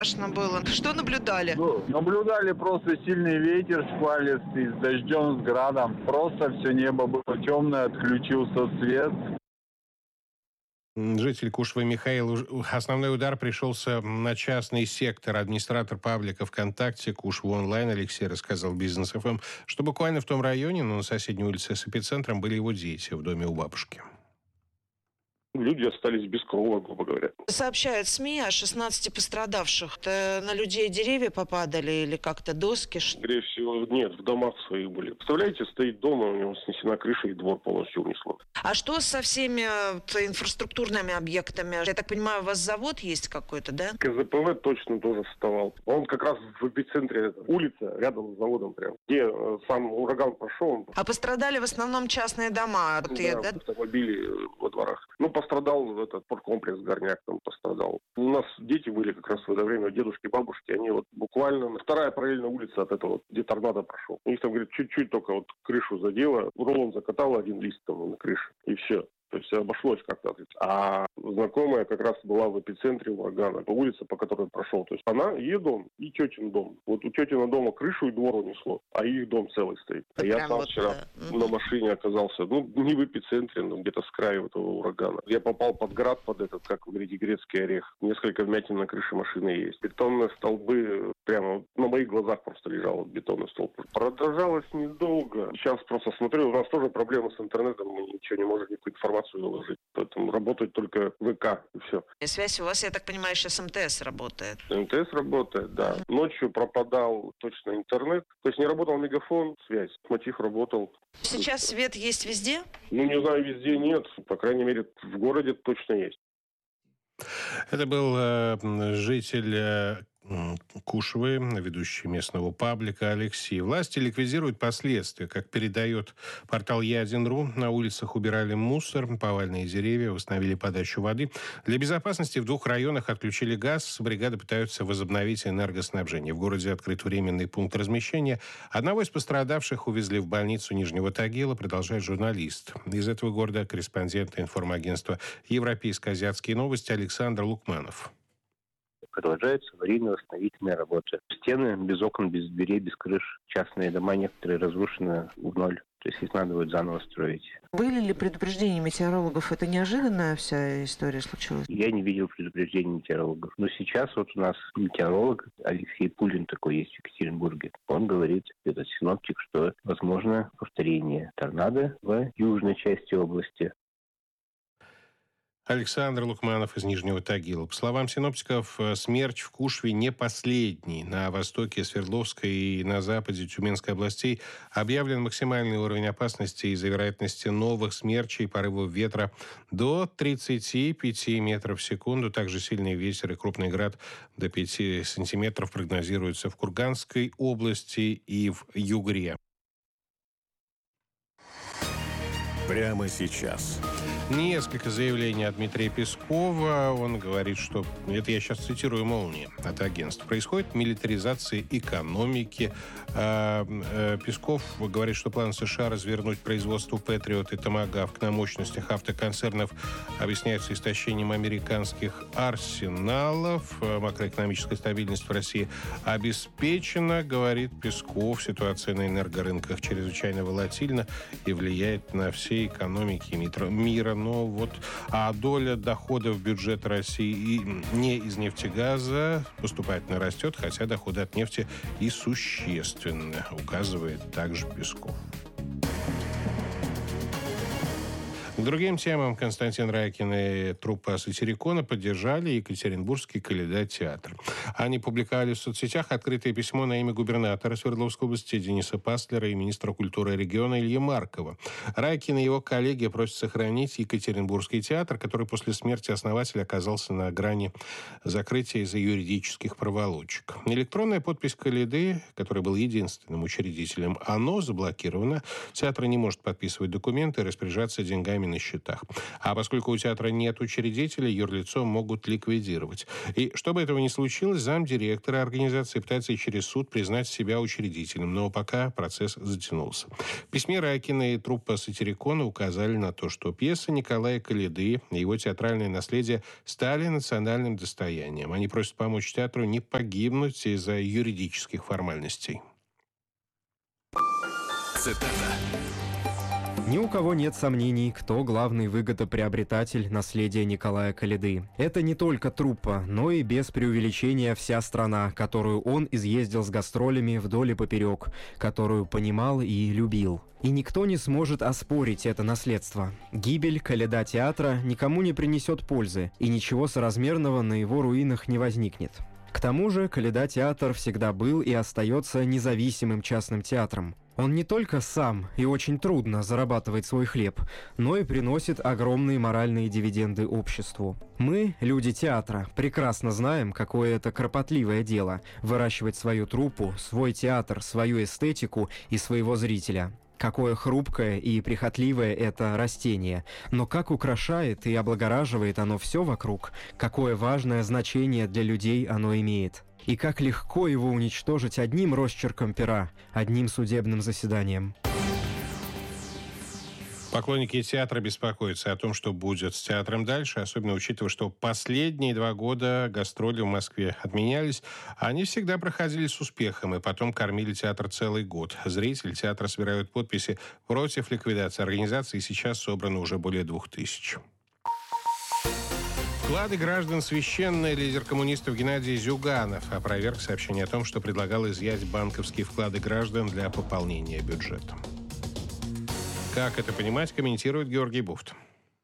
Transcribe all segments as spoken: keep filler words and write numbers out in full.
Страшно было. Что наблюдали? Ну, наблюдали просто сильный ветер шквалистый, с дождем, с градом. Просто все небо было темное, отключился свет. Житель Кушвы Михаил, основной удар пришелся на частный сектор. Администратор паблика ВКонтакте Кушва онлайн Алексей рассказал Бизнес ФМ, что буквально в том районе, но на соседней улице с эпицентром, были его дети в доме у бабушки. Люди остались без крова, грубо говоря. Сообщают СМИ о шестнадцати пострадавших. Это на людей деревья попадали или как-то доски? Скорее всего, нет, в домах своих были. Представляете, стоит дом, у него снесена крыша и двор полностью унесло. А что со всеми вот, инфраструктурными объектами? Я так понимаю, у вас завод есть какой-то, да? КЗПВ точно тоже вставал. Он как раз в эпицентре улицы, рядом с заводом прям, где э, сам ураган прошел. А пострадали в основном частные дома? Вот Да, я, да? автомобили во дворах. Ну, пострадал этот порткомплекс Горняк, там пострадал. У нас дети были как раз в это время, дедушки, бабушки, они вот буквально вторая параллельная улица от этого, где торнадо прошел. У них там, говорит, чуть-чуть только вот крышу задело, рулон закатало один лист там на крыше, и все. То есть обошлось как-то. А знакомая как раз была в эпицентре урагана, по улице, по которой прошел. То есть она, ее дом и тетин дом. Вот у тетина дома крышу и двор унесло, а их дом целый стоит. А я сам вот, вчера да. на машине оказался, ну, не в эпицентре, но где-то с краю этого урагана. Я попал под град, под этот, как вы говорите, грецкий орех. Несколько вмятин на крыше машины есть. Бетонные столбы прямо на моих глазах просто лежал вот бетонный столб. Продолжалось недолго. Сейчас просто смотрю, у нас тоже проблемы с интернетом, мы ничего не можем, никакую информацию выложить. Поэтому работает только ВК и все. И связь у вас, я так понимаю, сейчас МТС работает. МТС работает, да. Uh-huh. Ночью пропадал точно интернет. То есть не работал мегафон, связь. Мотив работал. Сейчас свет есть везде? Ну, не знаю, везде нет. По крайней мере, в городе точно есть. Это был э, житель э, Кушвы, ведущий местного паблика Алексей. Власти ликвидируют последствия. Как передает портал Я один точка ру, на улицах убирали мусор, поваленные деревья, восстановили подачу воды. Для безопасности в двух районах отключили газ. Бригады пытаются возобновить энергоснабжение. В городе открыт временный пункт размещения. Одного из пострадавших увезли в больницу Нижнего Тагила, продолжает журналист. Из этого города корреспондент информагентства «Европейско-азиатские новости» Александр Лукманов. Продолжаются аварийно-восстановительные работы. Стены без окон, без дверей, без крыш. Частные дома некоторые разрушены в ноль. То есть их надо будет заново строить. Были ли предупреждения метеорологов? Это неожиданная вся история случилась? Я не видел предупреждений метеорологов. Но сейчас вот у нас метеоролог Алексей Пулин такой есть в Екатеринбурге. Он говорит, этот синоптик, что возможно повторение торнадо в южной части области. Александр Лукманов из Нижнего Тагила. По словам синоптиков, смерч в Кушве не последний. На востоке Свердловской и на западе Тюменской областей объявлен максимальный уровень опасности из-за вероятности новых смерчей, порывов ветра до тридцати пяти метров в секунду. Также сильный ветер и крупный град до пяти сантиметров прогнозируются в Курганской области и в Югре. Прямо сейчас. Несколько заявлений от Дмитрия Пескова. Он говорит, что, это я сейчас цитирую «Молнии» от агентства, происходит милитаризация экономики. Песков говорит, что план США развернуть производство «Патриот» и «Томагавк» на мощностях автоконцернов объясняется истощением американских арсеналов. Макроэкономическая стабильность в России обеспечена, говорит Песков. Ситуация на энергорынках чрезвычайно волатильна и влияет на все экономики мира. Но вот, а доля доходов в бюджет России не из нефтегаза поступательно растет, хотя доходы от нефти и существенны, указывает также Песков. К другим темам Константин Райкин и труппа Сатирикона поддержали Екатеринбургский Калейдотеатр. Они публиковали в соцсетях открытое письмо на имя губернатора Свердловской области Дениса Паслера и министра культуры региона Ильи Маркова. Райкин и его коллеги просят сохранить Екатеринбургский театр, который после смерти основателя оказался на грани закрытия из-за юридических проволочек. Электронная подпись Калейды, который был единственным учредителем, оно заблокировано. Театр не может подписывать документы и распоряжаться деньгами на счетах. А поскольку у театра нет учредителя, юрлицо могут ликвидировать. И чтобы этого не случилось, замдиректора организации пытается через суд признать себя учредителем, но пока процесс затянулся. В письме Райкина и труппа Сатирикона указали на то, что пьеса Николая Коляды и его театральное наследие стали национальным достоянием. Они просят помочь театру не погибнуть из-за юридических формальностей. Цитата. Ни у кого нет сомнений, кто главный выгодоприобретатель наследия Николая Коляды. Это не только труппа, но и без преувеличения вся страна, которую он изъездил с гастролями вдоль и поперек, которую понимал и любил. И никто не сможет оспорить это наследство. Гибель Коляда театра никому не принесет пользы, и ничего соразмерного на его руинах не возникнет. К тому же Коляда театр всегда был и остается независимым частным театром. Он не только сам и очень трудно зарабатывает свой хлеб, но и приносит огромные моральные дивиденды обществу. Мы, люди театра, прекрасно знаем, какое это кропотливое дело – выращивать свою труппу, свой театр, свою эстетику и своего зрителя. Какое хрупкое и прихотливое это растение, но как украшает и облагораживает оно все вокруг, какое важное значение для людей оно имеет. И как легко его уничтожить одним росчерком пера, одним судебным заседанием. Поклонники театра беспокоятся о том, что будет с театром дальше, особенно учитывая, что последние два года гастроли в Москве отменялись. Они всегда проходили с успехом, и потом кормили театр целый год. Зрители театра собирают подписи против ликвидации организации, и сейчас собрано уже более двух тысяч. Вклады граждан священные. Лидер коммунистов Геннадий Зюганов опроверг сообщение о том, что предлагал изъять банковские вклады граждан для пополнения бюджета. Как это понимать, комментирует Георгий Буфт.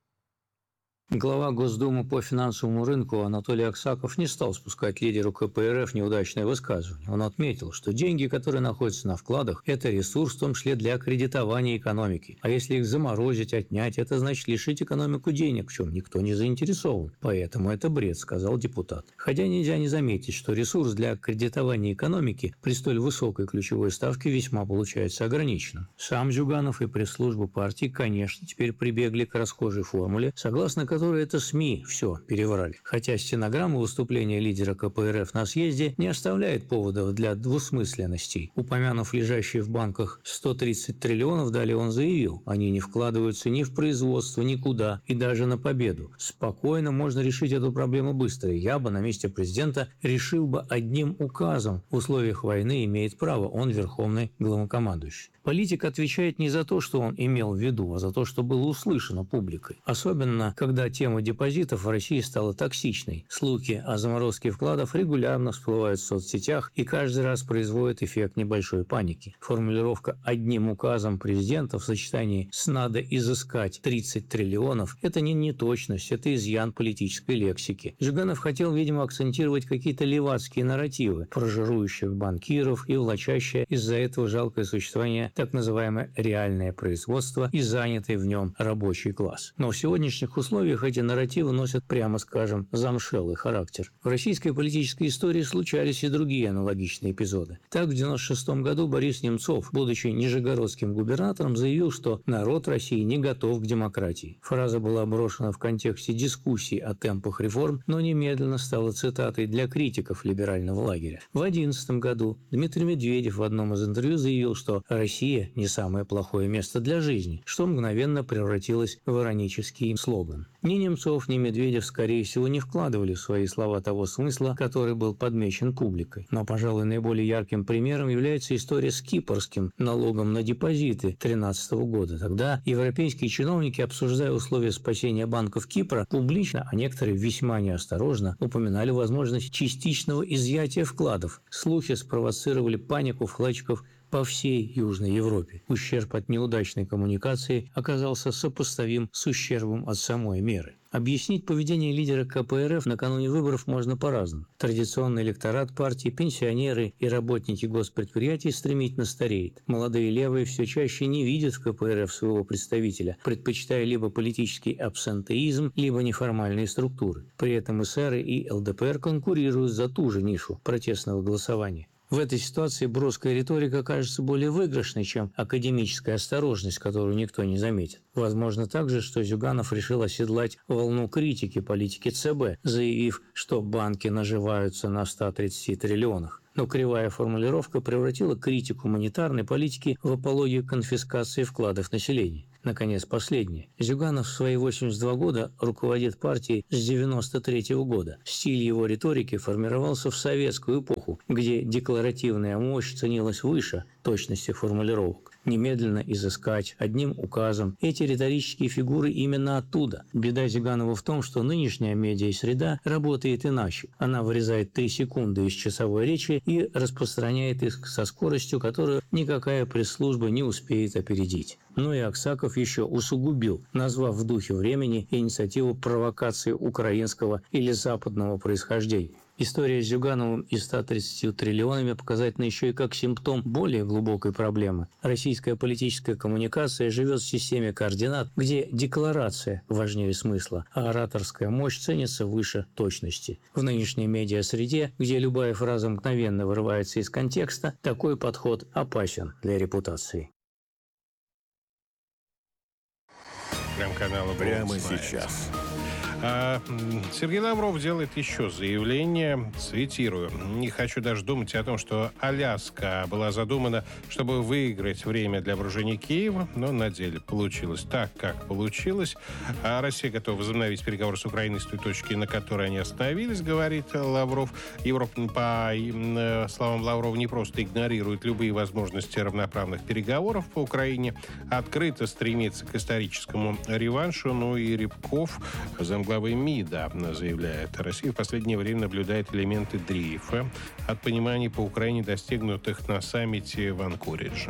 Глава Госдумы по финансовому рынку Анатолий Аксаков не стал спускать лидеру ка пэ эр эф неудачное высказывание. Он отметил, что деньги, которые находятся на вкладах, это ресурс в том числе для кредитования экономики. А если их заморозить, отнять, это значит лишить экономику денег, в чем никто не заинтересован. Поэтому это бред, сказал депутат. Хотя нельзя не заметить, что ресурс для кредитования экономики при столь высокой ключевой ставке весьма получается ограниченным. Сам Зюганов и пресс-служба партии, конечно, теперь прибегли к расхожей формуле, согласно которой которые это СМИ все переврали. Хотя стенограмма выступления лидера ка пэ эр эф на съезде не оставляет поводов для двусмысленностей. Упомянув лежащие в банках сто тридцать триллионов, далее он заявил, они не вкладываются ни в производство, никуда, и даже на победу. Спокойно можно решить эту проблему быстро. Я бы на месте президента решил бы одним указом. В условиях войны имеет право, он верховный главнокомандующий. Политик отвечает не за то, что он имел в виду, а за то, что было услышано публикой. Особенно, когда тема депозитов в России стала токсичной. Слухи о заморозке вкладов регулярно всплывают в соцсетях и каждый раз производят эффект небольшой паники. Формулировка «одним указом президента» в сочетании с «надо изыскать тридцать триллионов» – это не неточность, это изъян политической лексики. Зюганов хотел, видимо, акцентировать какие-то левацкие нарративы про жирующих банкиров и влачащее из-за этого жалкое существование так называемое реальное производство и занятый в нем рабочий класс. Но в сегодняшних условиях эти нарративы носят, прямо скажем, замшелый характер. В российской политической истории случались и другие аналогичные эпизоды. Так, в девяносто шестом году Борис Немцов, будучи нижегородским губернатором, заявил, что народ России не готов к демократии. Фраза была брошена в контексте дискуссий о темпах реформ, но немедленно стала цитатой для критиков либерального лагеря. В две тысячи одиннадцатом году Дмитрий Медведев в одном из интервью заявил, что Россия не самое плохое место для жизни, что мгновенно превратилось в иронический слоган. Ни Немцов, ни Медведев, скорее всего, не вкладывали в свои слова того смысла, который был подмечен публикой. Но, пожалуй, наиболее ярким примером является история с кипрским налогом на депозиты две тысячи тринадцатого года. Тогда европейские чиновники, обсуждая условия спасения банков Кипра, публично, а некоторые весьма неосторожно, упоминали возможность частичного изъятия вкладов. Слухи спровоцировали панику вкладчиков по всей Южной Европе. Ущерб от неудачной коммуникации оказался сопоставим с ущербом от самой меры. Объяснить поведение лидера ка пэ эр эф накануне выборов можно по-разному. Традиционный электорат партии, пенсионеры и работники госпредприятий стремительно стареет. Молодые левые все чаще не видят в ка пэ эр эф своего представителя, предпочитая либо политический абсентеизм, либо неформальные структуры. При этом эсеры и эл дэ пэ эр конкурируют за ту же нишу протестного голосования. В этой ситуации броская риторика кажется более выигрышной, чем академическая осторожность, которую никто не заметит. Возможно также, что Зюганов решил оседлать волну критики политики ЦБ, заявив, что банки наживаются на ста тридцати триллионах. Но кривая формулировка превратила критику монетарной политики в апологию конфискации вкладов населения. Наконец, последнее. Зюганов в свои восемьдесят два года руководит партией с девяносто третьего года. Стиль его риторики формировался в советскую эпоху, где декларативная мощь ценилась выше точности формулировок. Немедленно изыскать одним указом эти риторические фигуры именно оттуда. Беда Зюганова в том, что нынешняя медиа-среда работает иначе. Она вырезает три секунды из часовой речи и распространяет их со скоростью, которую никакая пресс-служба не успеет опередить. Но и Аксаков еще усугубил, назвав в духе времени инициативу провокации украинского или западного происхождения. История с Зюгановым и ста тридцатью триллионами показательна еще и как симптом более глубокой проблемы. Российская политическая коммуникация живет в системе координат, где декларация важнее смысла, а ораторская мощь ценится выше точности. В нынешней медиа-среде, где любая фраза мгновенно вырывается из контекста, такой подход опасен для репутации. Прям-канала Прямо сейчас. А Сергей Лавров делает еще заявление, цитирую: «Не хочу даже думать о том, что Аляска была задумана, чтобы выиграть время для вооружения Киева, но на деле получилось так, как получилось. А Россия готова возобновить переговоры с Украиной с той точки, на которой они остановились», говорит Лавров. Европа, по словам Лаврова, не просто игнорирует любые возможности равноправных переговоров по Украине, открыто стремится к историческому реваншу. Ну и Рябков, замглавы МИДа, заявляет: Россия в последнее время наблюдает элементы дрейфа от пониманий по Украине, достигнутых на саммите в Анкоридже.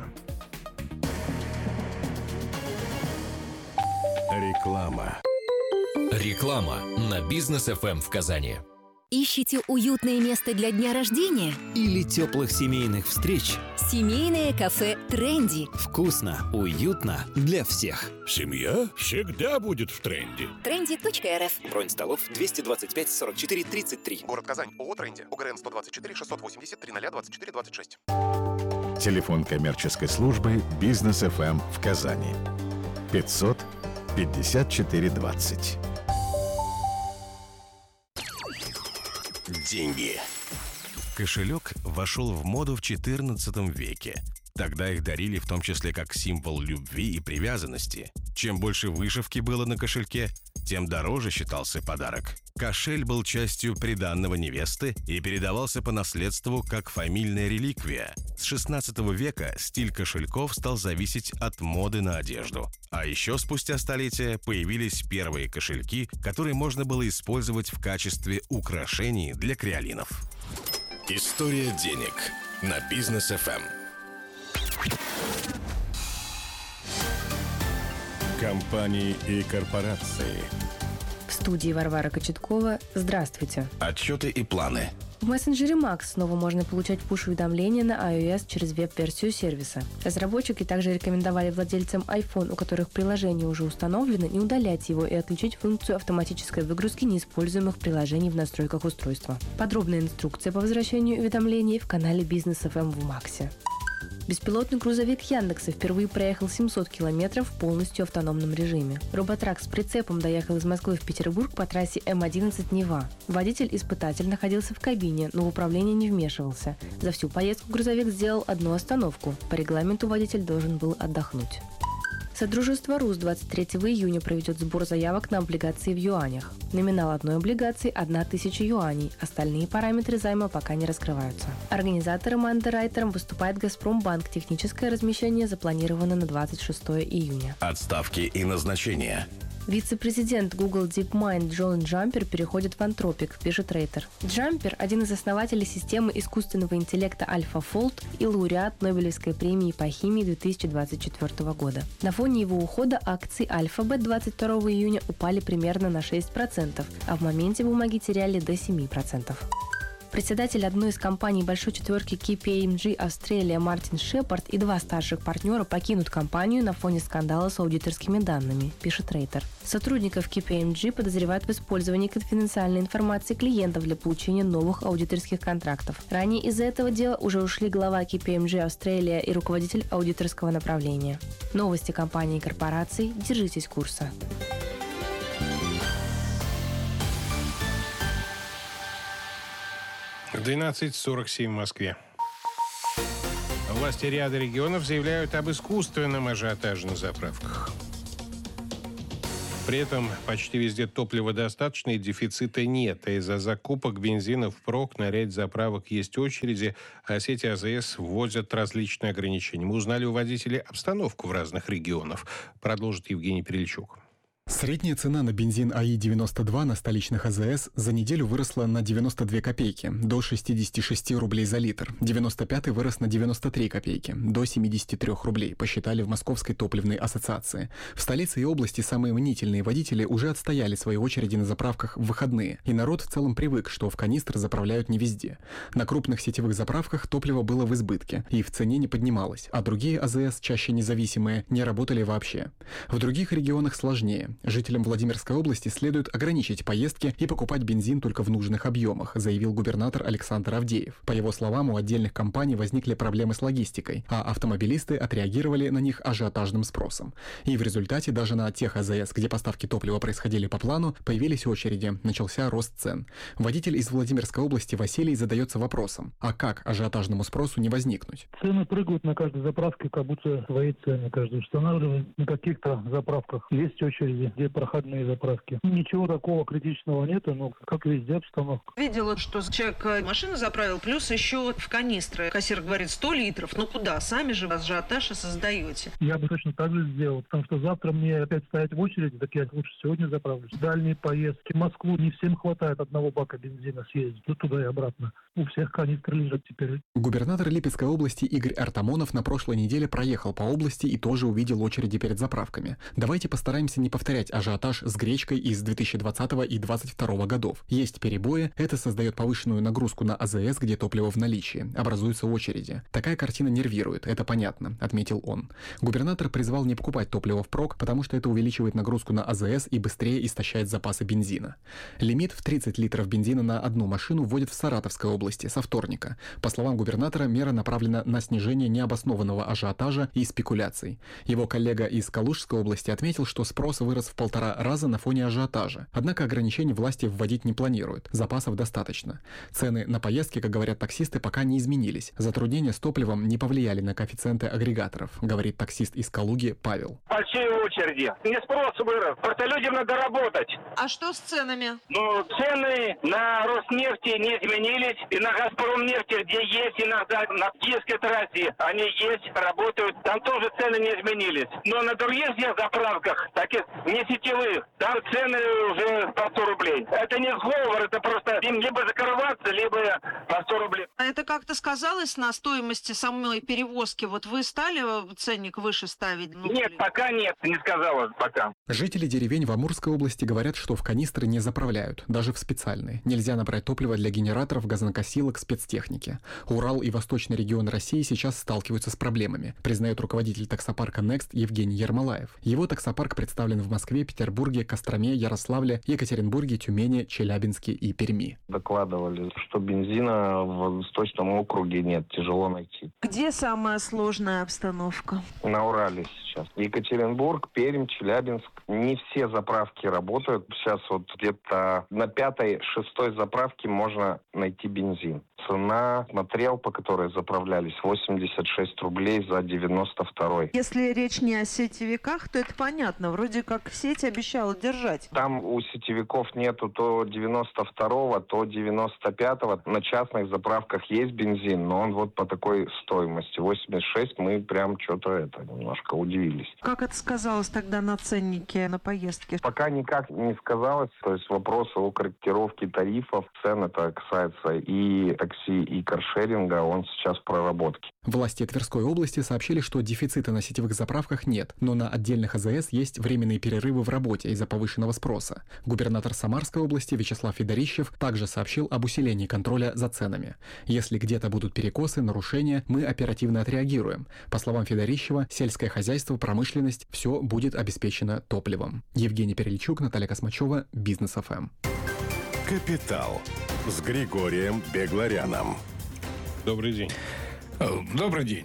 Реклама. Реклама на Бизнес эф эм в Казани. Ищете уютное место для дня рождения? Или теплых семейных встреч? Семейное кафе «Тренди». Вкусно, уютно для всех. Семья всегда будет в тренде. тренди точка эр эф. Бронь столов двести двадцать пять сорок четыре тридцать три. Город Казань. ООО «Тренди». ОГРН сто двадцать четыре шестьсот восемьдесят три ноль двадцать четыре двадцать шесть. Телефон коммерческой службы «Бизнес эф эм» в Казани. пятьсот пятьдесят четыре двадцать. Деньги. Кошелек вошел в моду в четырнадцатом веке. Тогда их дарили в том числе как символ любви и привязанности. Чем больше вышивки было на кошельке, тем дороже считался подарок. Кошель был частью приданного невесты и передавался по наследству как фамильная реликвия. С шестнадцатого века стиль кошельков стал зависеть от моды на одежду. А еще спустя столетия появились первые кошельки, которые можно было использовать в качестве украшений для креолинов. История денег на Бизнес эф эм. Компании и корпорации. В студии Варвара Кочеткова. Здравствуйте. Отчеты и планы. В мессенджере Макс снова можно получать пуш-уведомления на iOS через веб-версию сервиса. Разработчики также рекомендовали владельцам iPhone, у которых приложение уже установлено, не удалять его и отключить функцию автоматической выгрузки неиспользуемых приложений в настройках устройства. Подробная инструкция по возвращению уведомлений в канале Бизнес эф эм в Максе. Беспилотный грузовик Яндекса впервые проехал семьсот километров в полностью автономном режиме. Роботрак с прицепом доехал из Москвы в Петербург по трассе эм одиннадцать Нева. Водитель-испытатель находился в кабине, но в управление не вмешивался. За всю поездку грузовик сделал одну остановку. По регламенту водитель должен был отдохнуть. Содружество РУС двадцать третьего июня проведет сбор заявок на облигации в юанях. Номинал одной облигации – одна тысяча юаней. Остальные параметры займа пока не раскрываются. Организатором и андеррайтером выступает «Газпромбанк». Техническое размещение запланировано на двадцать шестого июня. Отставки и назначения. Вице-президент Google DeepMind Джон Джампер переходит в Anthropic, пишет Рейтер. Джампер – один из основателей системы искусственного интеллекта AlphaFold и лауреат Нобелевской премии по химии две тысячи двадцать четвёртого года. На фоне его ухода акции Alphabet двадцать второго июня упали примерно на шесть процентов, а в моменте бумаги теряли до семи процентов. Председатель одной из компаний большой четверки кей пи эм джи Australia Мартин Шепард и два старших партнера покинут компанию на фоне скандала с аудиторскими данными, пишет Рейтер. Сотрудников кей пи эм джи подозревают в использовании конфиденциальной информации клиентов для получения новых аудиторских контрактов. Ранее из-за этого дела уже ушли глава кей пи эм джи Australia и руководитель аудиторского направления. Новости компании и корпораций. Держитесь курса. двенадцать сорок семь в Москве. Власти ряда регионов заявляют об искусственном ажиотаже на заправках. При этом почти везде топлива достаточно и дефицита нет. А из-за закупок бензина впрок на ряд заправок есть очереди, а сети АЗС вводят различные ограничения. Мы узнали у водителей обстановку в разных регионах. Продолжит Евгений Перельчук. Средняя цена на бензин а и девяносто два на столичных АЗС за неделю выросла на девяносто две копейки, до шестьдесят шесть рублей за литр. девяносто пятый вырос на девяносто три копейки, до семьдесят три рублей, посчитали в Московской топливной ассоциации. В столице и области самые мнительные водители уже отстояли свои очереди на заправках в выходные, и народ в целом привык, что в канистры заправляют не везде. На крупных сетевых заправках топливо было в избытке и в цене не поднималось, а другие АЗС, чаще независимые, не работали вообще. В других регионах сложнее. Жителям Владимирской области следует ограничить поездки и покупать бензин только в нужных объемах, заявил губернатор Александр Авдеев. По его словам, у отдельных компаний возникли проблемы с логистикой, а автомобилисты отреагировали на них ажиотажным спросом. И в результате даже на тех АЗС, где поставки топлива происходили по плану, появились очереди, начался рост цен. Водитель из Владимирской области Василий задается вопросом: а как ажиотажному спросу не возникнуть? Цены прыгают на каждой заправке, как будто свои цены каждый устанавливает. На каких-то заправках есть очереди, где проходные заправки. Ничего такого критичного нету, но как везде обстановка. Видела, что человек машину заправил, плюс еще в канистры. Кассир говорит сто литров. Ну куда? Сами же ажиотаж создаете. Я бы точно так же сделал, потому что завтра мне опять стоять в очереди, так я лучше сегодня заправлюсь. Дальние поездки. В Москву не всем хватает одного бака бензина съездить. Ну туда и обратно. У всех канистры лежат теперь. Губернатор Липецкой области Игорь Артамонов на прошлой неделе проехал по области и тоже увидел очереди перед заправками. Давайте постараемся не повторять ажиотаж с гречкой из две тысячи двадцатого и две тысячи двадцать второго годов. Есть перебои, это создает повышенную нагрузку на АЗС, где топливо в наличии. Образуются очереди. Такая картина нервирует, это понятно, отметил он. Губернатор призвал не покупать топливо впрок, потому что это увеличивает нагрузку на АЗС и быстрее истощает запасы бензина. Лимит в тридцать литров бензина на одну машину вводят в Саратовской области со вторника. По словам губернатора, мера направлена на снижение необоснованного ажиотажа и спекуляций. Его коллега из Калужской области отметил, что спрос вырос в полтора раза на фоне ажиотажа. Однако ограничений власти вводить не планируют. Запасов достаточно. Цены на поездки, как говорят таксисты, пока не изменились. Затруднения с топливом не повлияли на коэффициенты агрегаторов, говорит таксист из Калуги Павел. Большие очереди. Не спрос вырос. Просто людям надо работать. А что с ценами? Ну, цены на Роснефти не изменились. И на Газпромнефти, где есть иногда на Киевской трассе, они есть, работают. Там тоже цены не изменились. Но на других заправках, таких не сетевых, там цены уже по сто рублей. Это не сговор, это просто им либо закрываться, либо по сто рублей. А это как-то сказалось на стоимости самой перевозки? Вот вы стали ценник выше ставить? Ну, нет, блин. пока нет, не сказала пока. Жители деревень в Амурской области говорят, что в канистры не заправляют, даже в специальные. Нельзя набрать топливо для генераторов, газонокосилок, спецтехники. Урал и восточный регион России сейчас сталкиваются с проблемами, признает руководитель таксопарка Next Евгений Ермолаев. Его таксопарк представлен в Москве, Петербурге, Костроме, Ярославле, Екатеринбурге, Тюмени, Челябинске и Перми. Докладывали, что бензина в Восточном округе нет, тяжело найти. Где самая сложная обстановка? На Урале сейчас. Екатеринбург, Пермь, Челябинск. Не все заправки работают. Сейчас вот где-то на пятой, шестой заправке можно найти бензин. Цена, смотрел, по которой заправлялись, восемьдесят шесть рублей за девяносто второй. Если речь не о сетевиках, то это понятно. Вроде как сеть обещала держать. Там у сетевиков нету то девяносто второго, то девяносто пятого. На частных заправках есть бензин, но он вот по такой стоимости. восемьдесят шесть, мы прям что-то это немножко удивились. Как это сказалось тогда на ценнике на поездки? Пока никак не сказалось. То есть вопросы о корректировке тарифов, цен, это касается и такси, и каршеринга, он сейчас в проработке. Власти Тверской области сообщили, что дефицита на сетевых заправках нет, но на отдельных АЗС есть временные перерывы в работе из-за повышенного спроса. Губернатор Самарской области Вячеслав Федорищев также сообщил об усилении контроля за ценами. Если где-то будут перекосы, нарушения, мы оперативно отреагируем. По словам Федорищева, сельское хозяйство, промышленность – все будет обеспечено топливом. Евгений Перельчук, Наталья Космачева, Бизнес эф эм. «Капитал» с Григорием Бегларяном. Добрый день. Добрый день.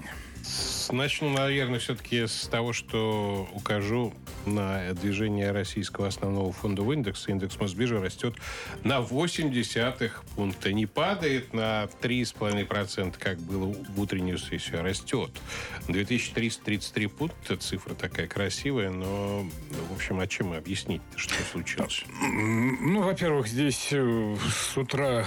Начну, наверное, все-таки с того, что укажу на движение российского основного фондового индекса. Индекс Мосбиржи растет на восемь десятых пункта. Не падает на три с половиной процента, как было в утреннюю сессию, а растет. две тысячи триста тридцать три пункта. Цифра такая красивая, но, в общем, а чем объяснить, что случилось? Ну, во-первых, здесь с утра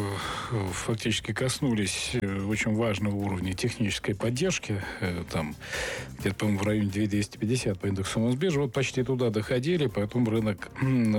фактически коснулись очень важного уровня технической поддержки. Там где-то, по-моему, в районе двести пятьдесят по индексу Мосбиржи. Вот почти туда доходили, поэтому рынок,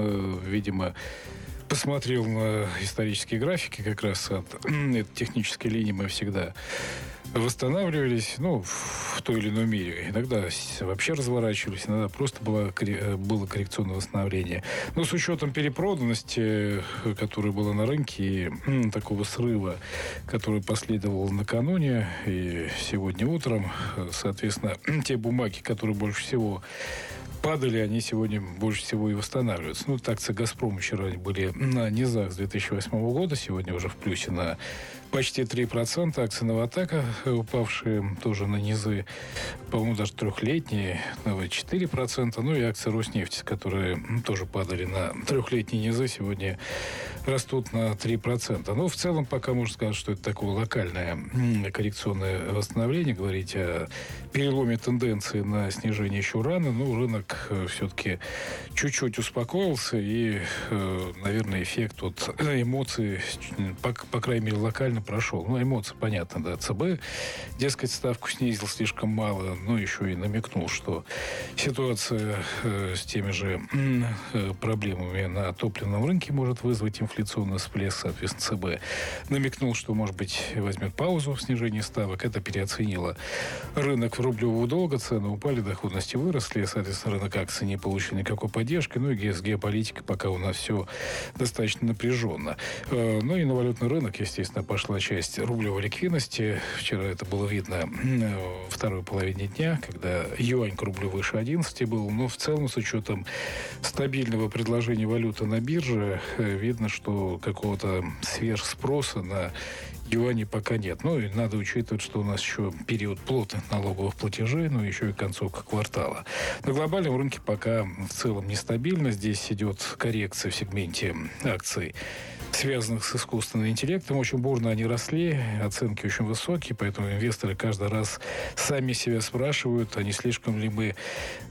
видимо, посмотрел на исторические графики, как раз от этой технической линии мы всегда восстанавливались, ну, в той или иной мере. Иногда вообще разворачивались, иногда просто было, было коррекционное восстановление. Но с учетом перепроданности, которая была на рынке, и такого срыва, который последовал накануне и сегодня утром, соответственно, те бумаги, которые больше всего падали, они сегодня больше всего и восстанавливаются. Ну, так акции «Газпрома» вчера были на низах с две тысячи восьмого года, сегодня уже в плюсе на почти три процента. Акции «Новатэка», упавшие тоже на низы, по-моему, даже трехлетние, на четыре процента. Ну и акции «Роснефти», которые тоже падали на трехлетние низы, сегодня растут на три процента. Но в целом пока можно сказать, что это такое локальное коррекционное восстановление. Говорить о переломе тенденции на снижение еще рано. Ну, рынок все-таки чуть-чуть успокоился, и, наверное, эффект от эмоций, по, по крайней мере, локально прошел. Ну, эмоции, понятно, да. ЦБ, дескать, ставку снизил слишком мало, но еще и намекнул, что ситуация э, с теми же э, проблемами на топливном рынке может вызвать инфляционный всплеск, соответственно, ЦБ намекнул, что, может быть, возьмет паузу в снижении ставок. Это переоценило рынок рублевого долга, цены упали, доходности выросли, соответственно, рынок акций не получил никакой поддержки, ну и с геополитикой пока у нас все достаточно напряженно. Э, ну и на валютный рынок, естественно, пошла часть рублевой ликвидности. Вчера это было видно во второй половине дня, когда юань к рублю выше одиннадцати был. Но в целом, с учетом стабильного предложения валюты на бирже, видно, что какого-то сверхспроса на юани пока нет. Ну и надо учитывать, что у нас еще период плотных налоговых платежей, ну еще и концовка квартала. На глобальном рынке пока в целом нестабильно. Здесь идет коррекция в сегменте акций, связанных с искусственным интеллектом. Очень бурно они росли, оценки очень высокие, поэтому инвесторы каждый раз сами себя спрашивают, а не слишком ли мы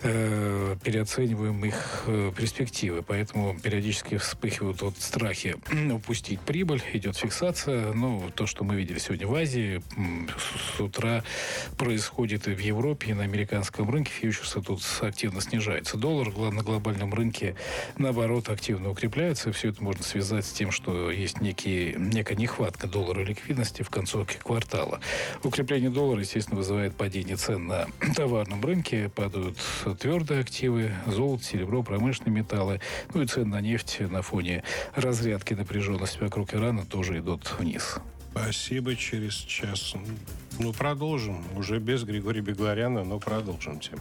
э, переоцениваем их э, перспективы. Поэтому периодически вспыхивают вот страхи упустить прибыль, идет фиксация. Ну, то, что мы видели сегодня в Азии, с, с утра происходит и в Европе, и на американском рынке. Фьючерсы тут активно снижаются. Доллар на глобальном рынке, наоборот, активно укрепляется. Все это можно связать с тем, что есть некие, некая нехватка доллара ликвидности в концовке квартала. Укрепление доллара, естественно, вызывает падение цен на товарном рынке. Падают твердые активы, золото, серебро, промышленные металлы. Ну и цены на нефть на фоне разрядки напряженности вокруг Ирана тоже идут вниз. Спасибо. Через час. Ну, продолжим. Уже без Григория Бегларяна, но продолжим тему.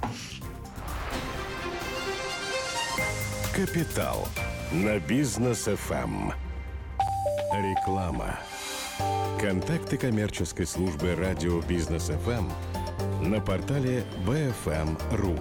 «Капитал» на Бизнес эф эм. Реклама. Контакты коммерческой службы радио Бизнес эф эм на портале би эф эм точка ру.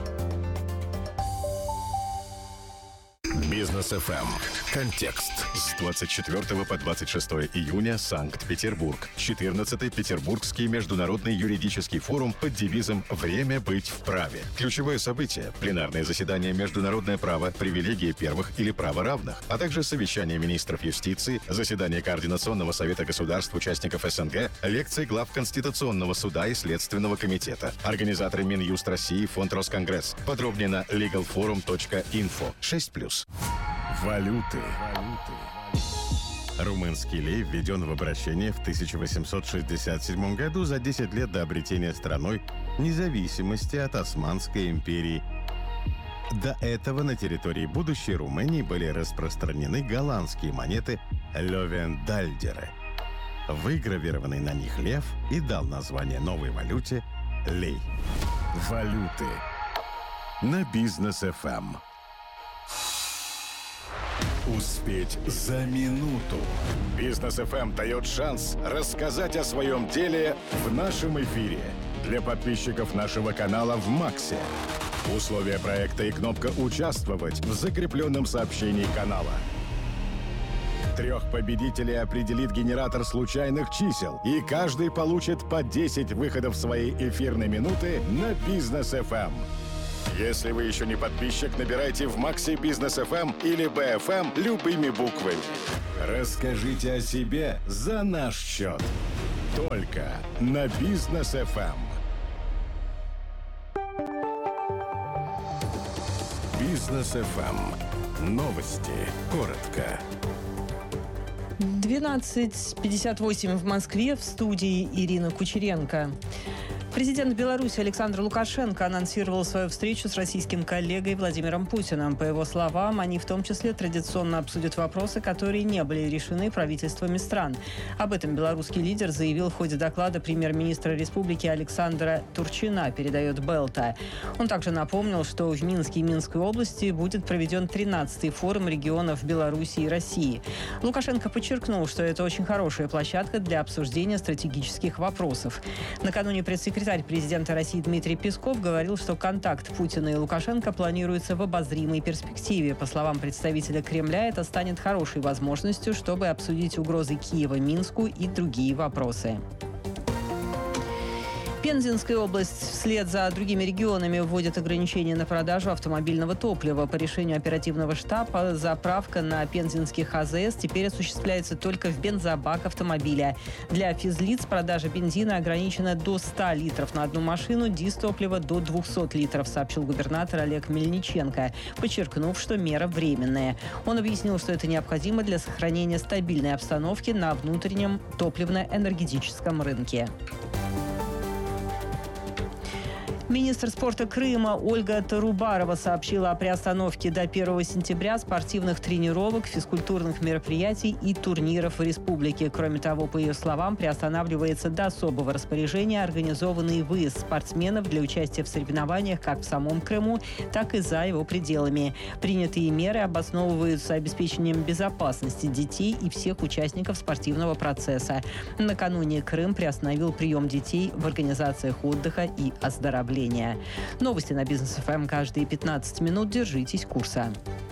Бизнес эф эм. Контекст. С двадцать четвёртого по двадцать шестое июня Санкт-Петербург. четырнадцатый Петербургский международный юридический форум под девизом «Время быть вправе». Ключевое событие – пленарное заседание «Международное право, привилегии первых или право равных», а также совещание министров юстиции, заседание Координационного совета государств участников эс эн гэ, лекции глав Конституционного суда и Следственного комитета. Организаторы Минюст России, Фонд Росконгресс. Подробнее на лигалфорум точка инфо. шесть плюс. Валюты. Румынский лей введен в обращение в тысяча восемьсот шестьдесят седьмом году за десять лет до обретения страной независимости от Османской империи. До этого на территории будущей Румынии были распространены голландские монеты левендальдеры. Выгравированный на них лев и дал название новой валюте лей. Валюты на Бизнес эф эм. Успеть за минуту. Бизнес эф эм дает шанс рассказать о своем деле в нашем эфире. Для подписчиков нашего канала в Максе. Условия проекта и кнопка «Участвовать» в закрепленном сообщении канала. Трех победителей определит генератор случайных чисел, и каждый получит по десять выходов своей эфирной минуты на Бизнес эф эм. Если вы еще не подписчик, набирайте в Максе Бизнес эф эм или би эф эм любыми буквами. Расскажите о себе за наш счет. Только на Бизнес эф эм. Бизнес эф эм. Новости. Коротко. двенадцать пятьдесят восемь в Москве, в студии Ирина Кучеренко. Президент Беларуси Александр Лукашенко анонсировал свою встречу с российским коллегой Владимиром Путиным. По его словам, они в том числе традиционно обсудят вопросы, которые не были решены правительствами стран. Об этом белорусский лидер заявил в ходе доклада премьер-министра республики Александра Турчина, передает Белта. Он также напомнил, что в Минске и Минской области будет проведен тринадцатый форум регионов Беларуси и России. Лукашенко подчеркнул, что это очень хорошая площадка для обсуждения стратегических вопросов. Накануне пресс-секретарь президента России Дмитрий Песков говорил, что контакт Путина и Лукашенко планируется в обозримой перспективе. По словам представителя Кремля, это станет хорошей возможностью, чтобы обсудить угрозы Киева Минску и другие вопросы. Пензенская область вслед за другими регионами вводит ограничения на продажу автомобильного топлива. По решению оперативного штаба заправка на пензенских а зэ эс теперь осуществляется только в бензобак автомобиля. Для физлиц продажа бензина ограничена до ста литров на одну машину, дизтоплива до двухсот литров, сообщил губернатор Олег Мельниченко, подчеркнув, что мера временная. Он объяснил, что это необходимо для сохранения стабильной обстановки на внутреннем топливно-энергетическом рынке. Министр спорта Крыма Ольга Тарубарова сообщила о приостановке до первого сентября спортивных тренировок, физкультурных мероприятий и турниров в республике. Кроме того, по ее словам, приостанавливается до особого распоряжения организованный выезд спортсменов для участия в соревнованиях как в самом Крыму, так и за его пределами. Принятые меры обосновываются обеспечением безопасности детей и всех участников спортивного процесса. Накануне Крым приостановил прием детей в организациях отдыха и оздоровления. Новости на Бизнес эф эм каждые пятнадцать минут. Держитесь курса.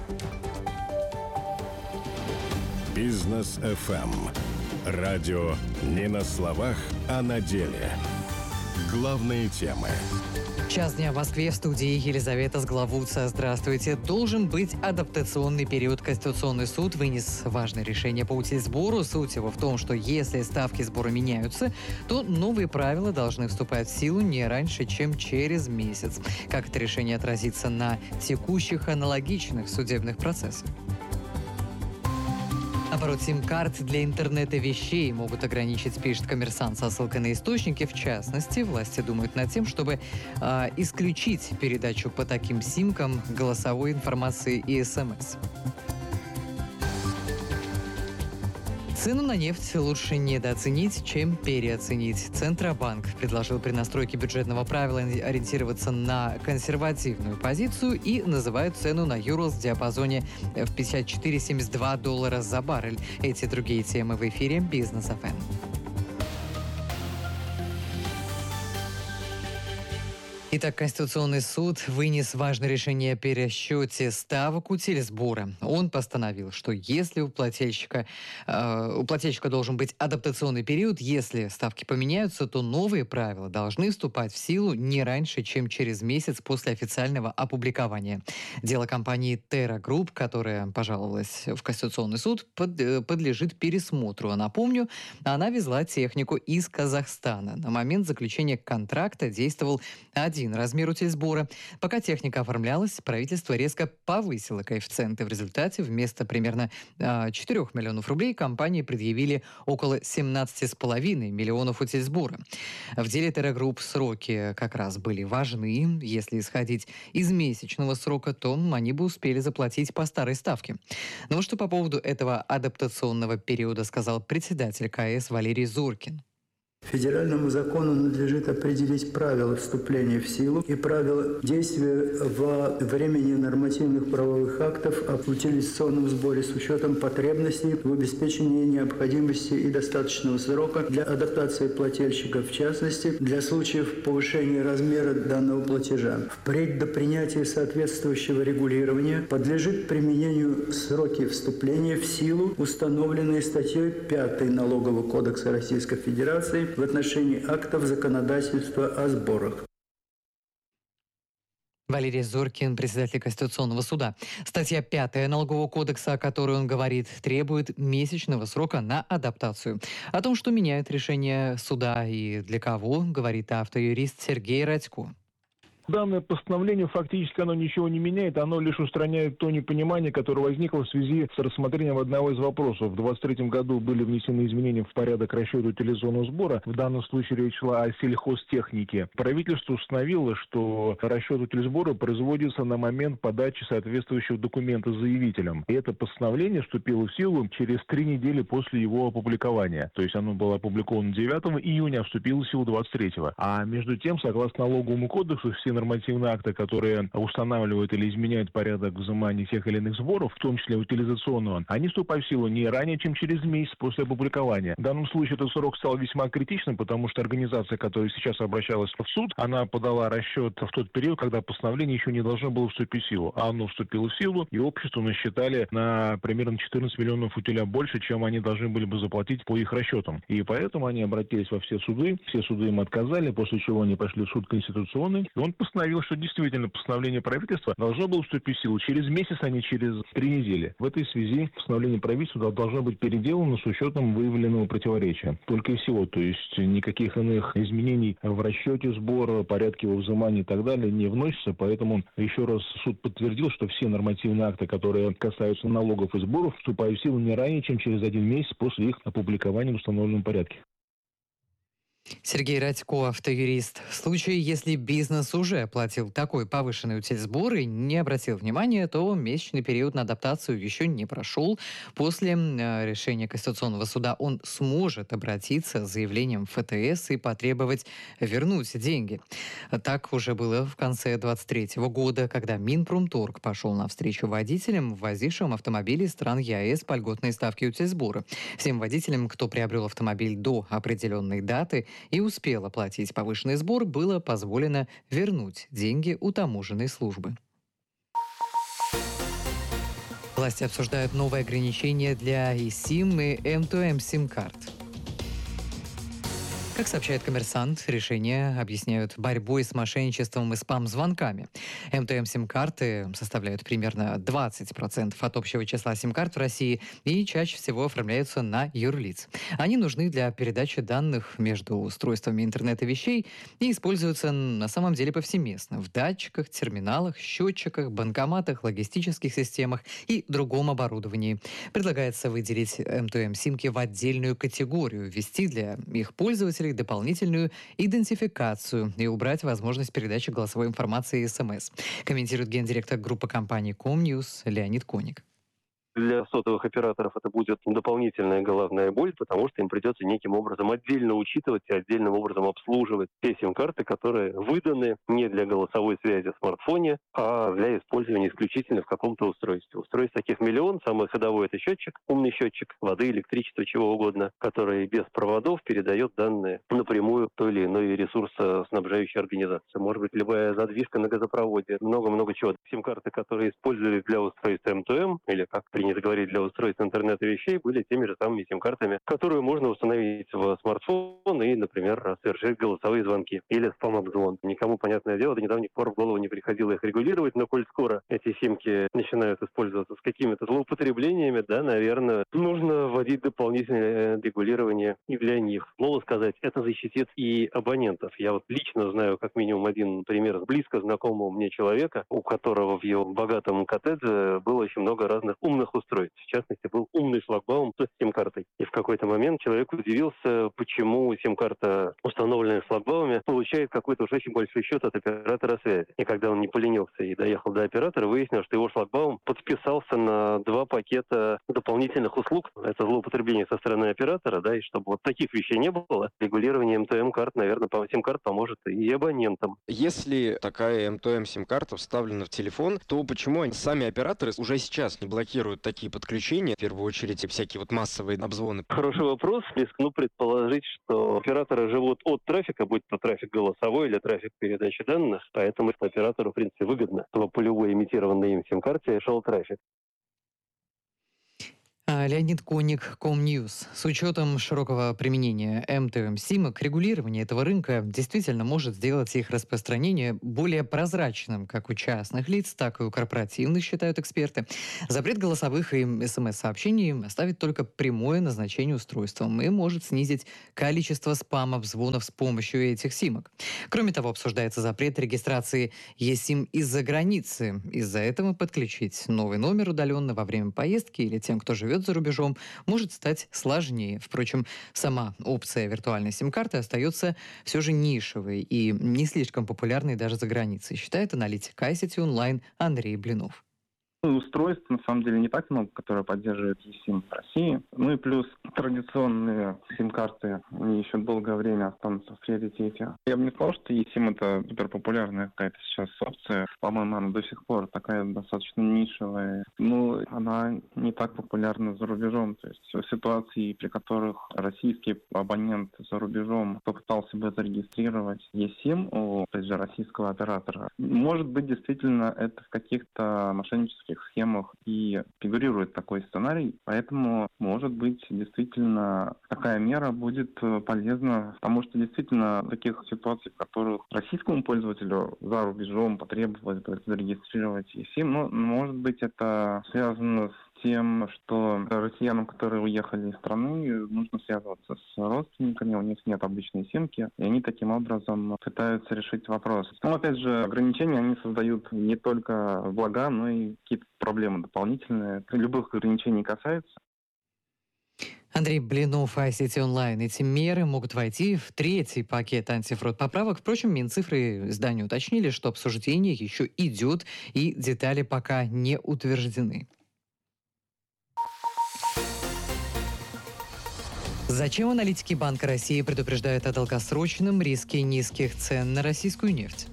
Бизнес эф эм. Радио не на словах, а на деле. Главные темы. Час дня в Москве, в студии Елизавета Сглавутца. Здравствуйте. Должен быть адаптационный период. Конституционный суд вынес важное решение по утильсбору. Суть его в том, что если ставки сбора меняются, то новые правила должны вступать в силу не раньше, чем через месяц. Как это решение отразится на текущих аналогичных судебных процессах? Оборот сим-карт для интернета вещей могут ограничить, пишет «Коммерсант» со ссылкой на источники. В частности, власти думают над тем, чтобы э, исключить передачу по таким симкам голосовой информации и эс эм эс. Цену на нефть лучше недооценить, чем переоценить. Центробанк предложил при настройке бюджетного правила ориентироваться на консервативную позицию и называют цену на Юрлс в диапазоне в пятьдесят четыре семьдесят два доллара за баррель. Эти и другие темы в эфире Бизнес эф эм. Итак, Конституционный суд вынес важное решение о пересчете ставок утильсбора. Он постановил, что если у плательщика, э, у плательщика должен быть адаптационный период, если ставки поменяются, то новые правила должны вступать в силу не раньше, чем через месяц после официального опубликования. Дело компании Terra Group, которая пожаловалась в Конституционный суд, под, э, подлежит пересмотру. А напомню, она везла технику из Казахстана. На момент заключения контракта действовал один один размер утильсбора. Пока техника оформлялась, правительство резко повысило коэффициенты. В результате вместо примерно э, четырёх миллионов рублей компании предъявили около семнадцати с половиной миллионов утильсбора. В деле Террагрупп сроки как раз были важны. Если исходить из месячного срока, то они бы успели заплатить по старой ставке. Но что по поводу этого адаптационного периода сказал председатель КС Валерий Зоркин. Федеральному закону надлежит определить правила вступления в силу и правила действия во времени нормативных правовых актов о утилизационном сборе с учетом потребностей в обеспечении необходимости и достаточного срока для адаптации плательщика, в частности, для случаев повышения размера данного платежа. Впредь до принятия соответствующего регулирования подлежит применению сроки вступления в силу, установленные статьей пятой Налогового кодекса Российской Федерации в отношении актов законодательства о сборах. Валерий Зоркин, председатель Конституционного суда. Статья пятая Налогового кодекса, о которой он говорит, требует месячного срока на адаптацию. О том, что меняет решение суда и для кого, говорит автоюрист Сергей Радько. Данное постановление фактически оно ничего не меняет, оно лишь устраняет то непонимание, которое возникло в связи с рассмотрением одного из вопросов. В двадцать третьем году были внесены изменения в порядок расчета утилизационного сбора. В данном случае речь шла о сельхозтехнике. Правительство установило, что расчет утилизбора производится на момент подачи соответствующего документа заявителем. И это постановление вступило в силу через три недели после его опубликования. То есть оно было опубликовано девятого июня, а вступило в силу двадцать третьего. А между тем, согласно налоговому кодексу, все нормативные акты, которые устанавливают или изменяют порядок взимания тех или иных сборов, в том числе утилизационного, они вступают в силу не ранее, чем через месяц после опубликования. В данном случае этот срок стал весьма критичным, потому что организация, которая сейчас обращалась в суд, она подала расчет в тот период, когда постановление еще не должно было вступить в силу. А оно вступило в силу, и общество насчитали на примерно четырнадцать миллионов утиля больше, чем они должны были бы заплатить по их расчетам. И поэтому они обратились во все суды, все суды им отказали, после чего они пошли в суд конституционный, и он постановил, что действительно постановление правительства должно было вступить в силу через месяц, а не через три недели. В этой связи постановление правительства должно быть переделано с учетом выявленного противоречия. Только и всего. То есть никаких иных изменений в расчете сбора, порядке его взимания и так далее не вносится. Поэтому еще раз суд подтвердил, что все нормативные акты, которые касаются налогов и сборов, вступают в силу не ранее, чем через один месяц после их опубликования в установленном порядке. Сергей Радько, автоюрист. В случае, если бизнес уже оплатил такой повышенный утильсбор и не обратил внимания, то месячный период на адаптацию еще не прошел. После э, решения Конституционного суда он сможет обратиться с заявлением в эф тэ эс и потребовать вернуть деньги. Так уже было в конце двадцать третьего года, когда Минпромторг пошел навстречу водителям, ввозившим автомобили из стран е а эс по льготной ставке утильсбора. Всем водителям, кто приобрел автомобиль до определенной даты и успел оплатить повышенный сбор, было позволено вернуть деньги у таможенной службы. Власти обсуждают новые ограничения для eSIM и эм ту эм сим-карт. Как сообщает «Коммерсант», решения объясняют борьбой с мошенничеством и спам-звонками. эм ту эм сим-карты составляют примерно двадцать процентов от общего числа сим-карт в России и чаще всего оформляются на юрлиц. Они нужны для передачи данных между устройствами интернета вещей и используются на самом деле повсеместно в датчиках, терминалах, счетчиках, банкоматах, логистических системах и другом оборудовании. Предлагается выделить эм ту эм-симки в отдельную категорию, ввести для их пользователей дополнительную идентификацию и убрать возможность передачи голосовой информации и СМС. Комментирует гендиректор группы компаний Комньюз Леонид Коник. Для сотовых операторов это будет дополнительная головная боль, потому что им придется неким образом отдельно учитывать и отдельным образом обслуживать те сим-карты, которые выданы не для голосовой связи в смартфоне, а для использования исключительно в каком-то устройстве. Устройств таких миллион. Самый ходовой — это счетчик, умный счетчик воды, электричества, чего угодно, который без проводов передает данные напрямую той или иной ресурсоснабжающей организации. Может быть, любая задвижка на газопроводе, много-много чего. Сим-карты, которые использовались для устройства эм ту эм, или как при принято говорить, для устройств интернета вещей, были теми же самыми сим-картами, которые можно установить в смартфон и, например, совершать голосовые звонки или спам-обзвон. Никому, понятное дело, до недавних пор в голову не приходило их регулировать, но коль скоро эти симки начинают использоваться с какими-то злоупотреблениями, да, наверное, нужно вводить дополнительное регулирование и для них. Слово сказать, это защитит и абонентов. Я вот лично знаю как минимум один пример близко знакомого мне человека, у которого в его богатом коттедже было очень много разных умных устройств. В частности, был умный шлагбаум с сим-картой. И в какой-то момент человек удивился, почему сим-карта, установленная в шлагбауме, получает какой-то уж очень большой счет от оператора связи. И когда он не поленился и доехал до оператора, выяснилось, что его шлагбаум подписался на два пакета дополнительных услуг. Это злоупотребление со стороны оператора, да, и чтобы вот таких вещей не было, регулирование эм тэ эм-карт, наверное, по сим-карт поможет и абонентам. Если такая эм тэ эм-сим-карта вставлена в телефон, то почему они, сами операторы уже сейчас не блокируют такие подключения, в первую очередь всякие вот массовые обзвоны? Хороший вопрос. Рискну предположить, что операторы живут от трафика, будь то трафик голосовой или трафик передачи данных, поэтому оператору, в принципе, выгодно, чтобы по любой имитированной им сим-карте шел трафик. Леонид Коник, Комньюз. С учетом широкого применения эм тэ эм-симок, регулирование этого рынка действительно может сделать их распространение более прозрачным как у частных лиц, так и у корпоративных, считают эксперты. Запрет голосовых и эс эм эс-сообщений оставит только прямое назначение устройством и может снизить количество спам-обзвонов с помощью этих симок. Кроме того, обсуждается запрет регистрации eSIM из-за границы. Из-за этого подключить новый номер удаленно во время поездки или тем, кто живет за рубежом, может стать сложнее. Впрочем, сама опция виртуальной сим-карты остается все же нишевой и не слишком популярной даже за границей, считает аналитик ай си ти Online Андрей Блинов. Устройств, на самом деле, не так много, которые поддерживают eSIM в России. Ну и плюс традиционные сим-карты, они еще долгое время останутся в приоритете. Я бы не сказал, что eSIM это супер популярная какая-то сейчас опция. По-моему, она до сих пор такая достаточно нишевая. Ну, она не так популярна за рубежом. То есть в ситуации, при которых российский абонент за рубежом попытался бы зарегистрировать eSIM у, опять же, российского оператора, может быть, действительно, это в каких-то мошеннических схемах и фигурирует такой сценарий, поэтому, может быть, действительно такая мера будет полезна, потому что действительно в таких ситуациях, в которых российскому пользователю за рубежом потребовалось зарегистрировать eSIM, ну, может быть, это связано с тем, что россиянам, которые уехали из страны, нужно связываться с родственниками, у них нет обычной симки, и они таким образом пытаются решить вопрос. Но, опять же, ограничения они создают не только блага, но и какие-то проблемы дополнительные. Любых ограничений касается. Андрей Блинов, ай си ти Online. Эти меры могут войти в третий пакет антифрод поправок. Впрочем, Минцифры изданию уточнили, что обсуждение еще идет и детали пока не утверждены. Зачем аналитики Банка России предупреждают о долгосрочном риске низких цен на российскую нефть?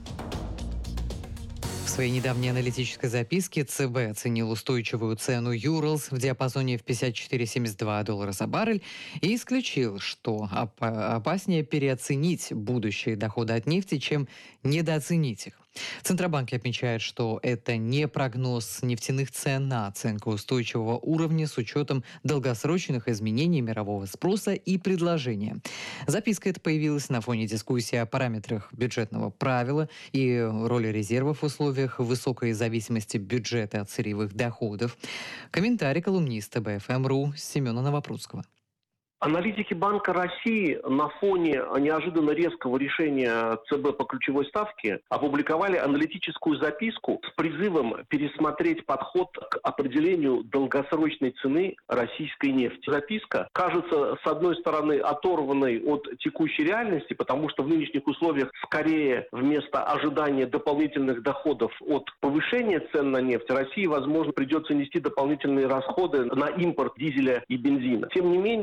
В своей недавней аналитической записке ЦБ оценил устойчивую цену Urals в диапазоне в пятьдесят четыре семьдесят два доллара за баррель и исключил, что оп- опаснее переоценить будущие доходы от нефти, чем недооценить их. Центробанк отмечает, что это не прогноз нефтяных цен, а оценка устойчивого уровня с учетом долгосрочных изменений мирового спроса и предложения. Записка эта появилась на фоне дискуссии о параметрах бюджетного правила и роли резервов в условиях высокой зависимости бюджета от сырьевых доходов. Комментарий колумниста бэ эф эм точка ру Семена Новопрудского. Аналитики Банка России на фоне неожиданно резкого решения ЦБ по ключевой ставке опубликовали аналитическую записку с призывом пересмотреть подход к определению долгосрочной цены российской нефти. Записка кажется, с одной стороны, оторванной от текущей реальности, потому что в нынешних условиях скорее вместо ожидания дополнительных доходов от повышения цен на нефть России, возможно, придется нести дополнительные расходы на импорт дизеля и бензина. Тем не менее, эта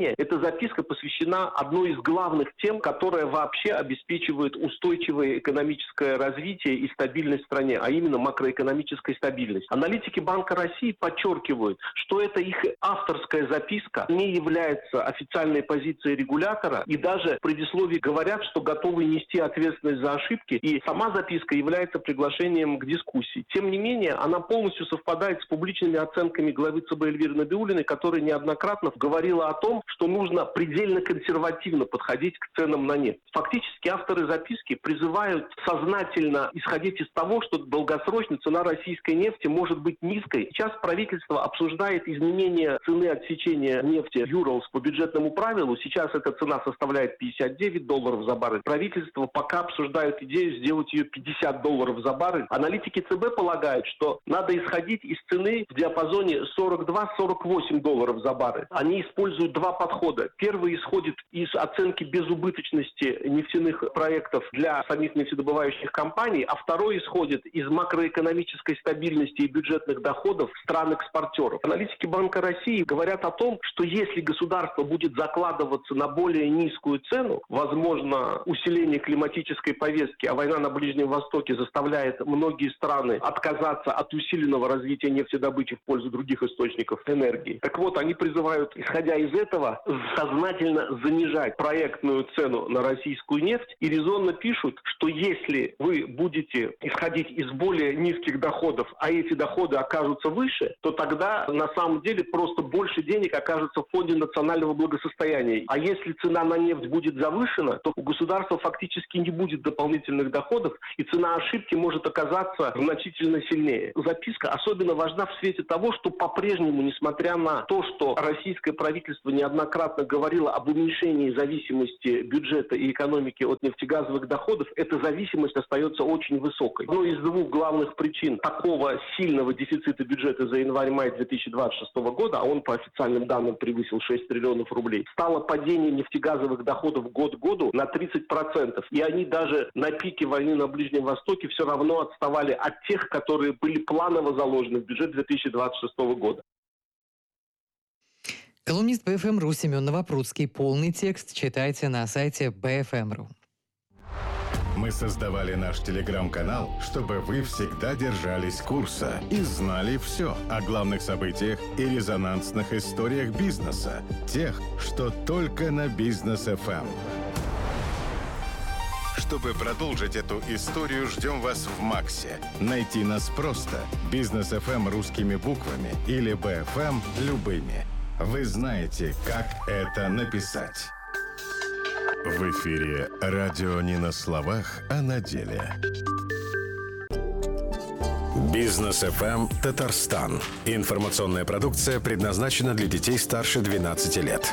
записка посвящена одной из главных тем, которая вообще обеспечивает устойчивое экономическое развитие и стабильность в стране, а именно макроэкономическая стабильность. Аналитики Банка России подчеркивают, что это их авторская записка не является официальной позицией регулятора, и даже в предисловии говорят, что готовы нести ответственность за ошибки, и сама записка является приглашением к дискуссии. Тем не менее, она полностью совпадает с публичными оценками главы ЦБ Эльвиры Набиуллиной, которая неоднократно говорила о том, что нужно предельно консервативно подходить к ценам на нефть. Фактически авторы записки призывают сознательно исходить из того, что долгосрочно цена российской нефти может быть низкой. Сейчас правительство обсуждает изменение цены отсечения нефти Urals по бюджетному правилу. Сейчас эта цена составляет пятьдесят девять долларов за баррель. Правительство пока обсуждает идею сделать ее пятьдесят долларов за баррель. Аналитики ЦБ полагают, что надо исходить из цены в диапазоне сорок два - сорок восемь долларов за баррель. Они используют два подхода. Первый исходит из оценки безубыточности нефтяных проектов для самих нефтедобывающих компаний, а второй исходит из макроэкономической стабильности и бюджетных доходов стран-экспортеров. Аналитики Банка России говорят о том, что если государство будет закладываться на более низкую цену, возможно, усиление климатической повестки, а война на Ближнем Востоке заставляет многие страны отказаться от усиленного развития нефтедобычи в пользу других источников энергии. Так вот, они призывают, исходя из этого, сознательно занижать проектную цену на российскую нефть и резонно пишут, что если вы будете исходить из более низких доходов, а эти доходы окажутся выше, то тогда на самом деле просто больше денег окажется в фонде национального благосостояния. А если цена на нефть будет завышена, то у государства фактически не будет дополнительных доходов, и цена ошибки может оказаться значительно сильнее. Записка особенно важна в свете того, что по-прежнему, несмотря на то, что российское правительство неоднократно говорило об уменьшении зависимости бюджета и экономики от нефтегазовых доходов, эта зависимость остается очень высокой. Одной из двух главных причин такого сильного дефицита бюджета за январь-май две тысячи двадцать шестого года, а он по официальным данным превысил шесть триллионов рублей, стало падение нефтегазовых доходов год к году на тридцать процентов. И они даже на пике войны на Ближнем Востоке все равно отставали от тех, которые были планово заложены в бюджет две тысячи двадцать шестого года. Колумнист бэ эф эм точка ру Семен Новопрудский. Полный текст читайте на сайте бэ эф эм точка ру. Мы создавали наш телеграм-канал, чтобы вы всегда держались курса и знали все о главных событиях и резонансных историях бизнеса. Тех, что только на Бизнес эф эм. Чтобы продолжить эту историю, ждем вас в Максе. Найти нас просто. Бизнес эф эм русскими буквами или бэ эф эм любыми. Вы знаете, как это написать. В эфире радио не на словах, а на деле. Бизнес эф эм Татарстан. Информационная продукция предназначена для детей старше двенадцати лет.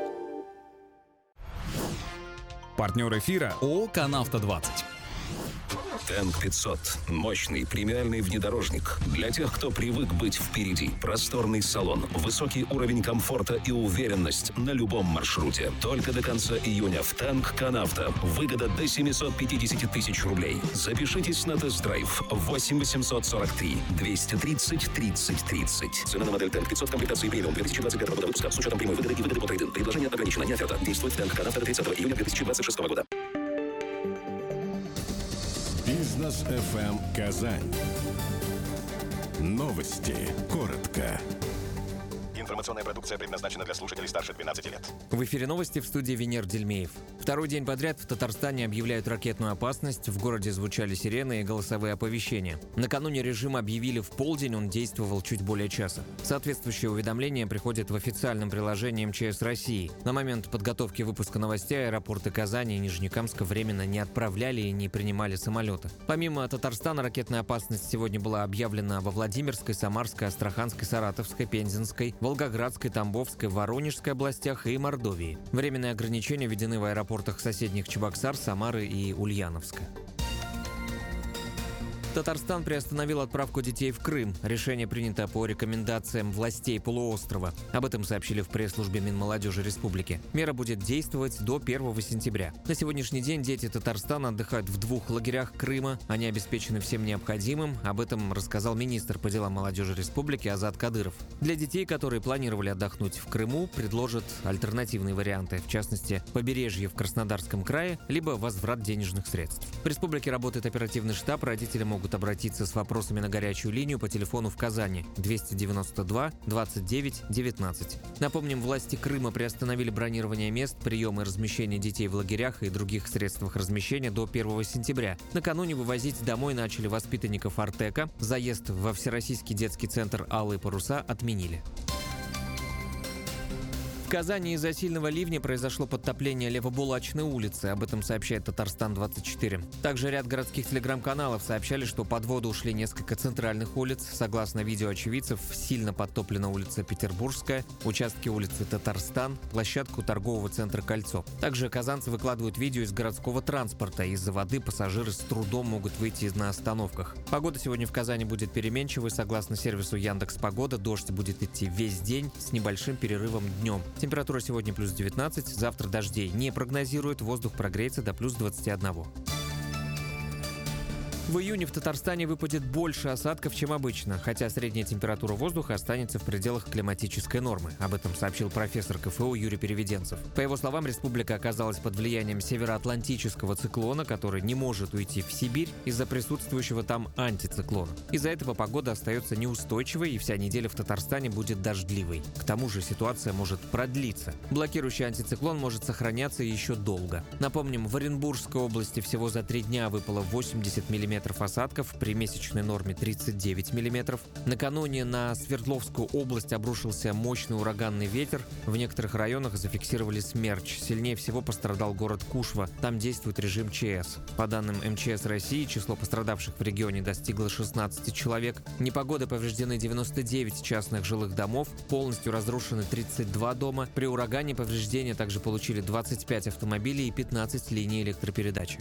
Партнер эфира ООО «Канавто двадцать». Тэнк пятьсот. Мощный премиальный внедорожник. Для тех, кто привык быть впереди. Просторный салон, высокий уровень комфорта и уверенность на любом маршруте. Только до конца июня в Тэнк Канавто. Выгода до семьсот пятьдесят тысяч рублей. Запишитесь на тест-драйв восемь восемьсот сорок три двести тридцать тридцать тридцать. Цена на модель Тэнк пятьсот комплектации премиум две тысячи двадцать пятого года выпуска с учетом прямой выгоды и выгоды по трейдинг. Предложение ограничено. Не оферта. Действует в Тэнк Канавто до тридцатого июня две тысячи двадцать шестого года. Бизнес эф эм Казань. Новости. Коротко. Информационная продукция предназначена для слушателей старше двенадцати лет. В эфире новости, в студии Венер Дельмеев. Второй день подряд в Татарстане объявляют ракетную опасность. В городе звучали сирены и голосовые оповещения. Накануне режим объявили в полдень, он действовал чуть более часа. Соответствующее уведомление приходит в официальном приложении эм че эс России. На момент подготовки выпуска новостей аэропорты Казани и Нижнекамска временно не отправляли и не принимали самолеты. Помимо Татарстана, ракетная опасность сегодня была объявлена во Владимирской, Самарской, Астраханской, Саратовской, Пензенской, Волгоградской, Тамбовской, Воронежской областях и Мордовии. Временные ограничения введены в аэропортах соседних Чебоксар, Самары и Ульяновска. Татарстан приостановил отправку детей в Крым. Решение принято по рекомендациям властей полуострова. Об этом сообщили в пресс-службе Минмолодежи Республики. Мера будет действовать до первого сентября. На сегодняшний день дети Татарстана отдыхают в двух лагерях Крыма. Они обеспечены всем необходимым. Об этом рассказал министр по делам молодежи Республики Азат Кадыров. Для детей, которые планировали отдохнуть в Крыму, предложат альтернативные варианты. В частности, побережье в Краснодарском крае, либо возврат денежных средств. В республике работает оперативный штаб. Родители могут могут обратиться с вопросами на горячую линию по телефону в Казани двести девяносто два двадцать девять девятнадцать. Напомним, власти Крыма приостановили бронирование мест, приема и размещения детей в лагерях и других средствах размещения до первого сентября. Накануне вывозить домой начали воспитанников Артека. Заезд во Всероссийский детский центр «Алые паруса» отменили. В Казани из-за сильного ливня произошло подтопление Левобулачной улицы. Об этом сообщает Татарстан двадцать четыре. Также ряд городских телеграм-каналов сообщали, что под воду ушли несколько центральных улиц. Согласно видео очевидцев, сильно подтоплена улица Петербургская, участки улицы Татарстан, площадку торгового центра «Кольцо». Также казанцы выкладывают видео из городского транспорта. Из-за воды пассажиры с трудом могут выйти на остановках. Погода сегодня в Казани будет переменчивой. Согласно сервису Яндекс.Погода, дождь будет идти весь день с небольшим перерывом днем. Температура сегодня плюс девятнадцать, завтра дождей не прогнозируют, воздух прогреется до плюс двадцати одного. В июне в Татарстане выпадет больше осадков, чем обычно, хотя средняя температура воздуха останется в пределах климатической нормы. Об этом сообщил профессор КФУ Юрий Переведенцев. По его словам, республика оказалась под влиянием североатлантического циклона, который не может уйти в Сибирь из-за присутствующего там антициклона. Из-за этого погода остается неустойчивой, и вся неделя в Татарстане будет дождливой. К тому же ситуация может продлиться. Блокирующий антициклон может сохраняться еще долго. Напомним, в Оренбургской области всего за три дня выпало восемьдесят миллиметров осадков при месячной норме тридцать девять миллиметров. Накануне на Свердловскую область обрушился мощный ураганный ветер. В некоторых районах зафиксировали смерч. Сильнее всего пострадал город Кушва. Там действует режим ЧС. По данным эм че эс России, число пострадавших в регионе достигло шестнадцати человек. Непогодой повреждены девяносто девять частных жилых домов. Полностью разрушены тридцать два дома. При урагане повреждения также получили двадцать пять автомобилей и пятнадцать линий электропередачи.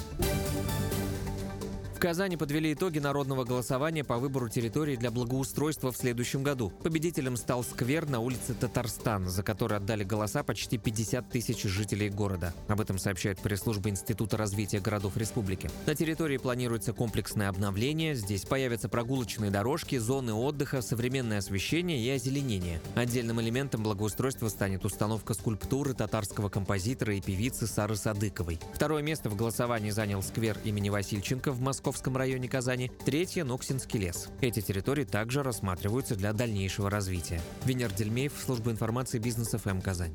В Казани подвели итоги народного голосования по выбору территории для благоустройства в следующем году. Победителем стал сквер на улице Татарстан, за который отдали голоса почти пятьдесят тысяч жителей города. Об этом сообщает пресс-служба Института развития городов республики. На территории планируется комплексное обновление. Здесь появятся прогулочные дорожки, зоны отдыха, современное освещение и озеленение. Отдельным элементом благоустройства станет установка скульптуры татарского композитора и певицы Сары Садыковой. Второе место в голосовании занял сквер имени Васильченко в Москве. В Московском районе Казани, третье – Ноксинский лес. Эти территории также рассматриваются для дальнейшего развития. Венер Дельмеев, служба информации Бизнес эф эм Казань.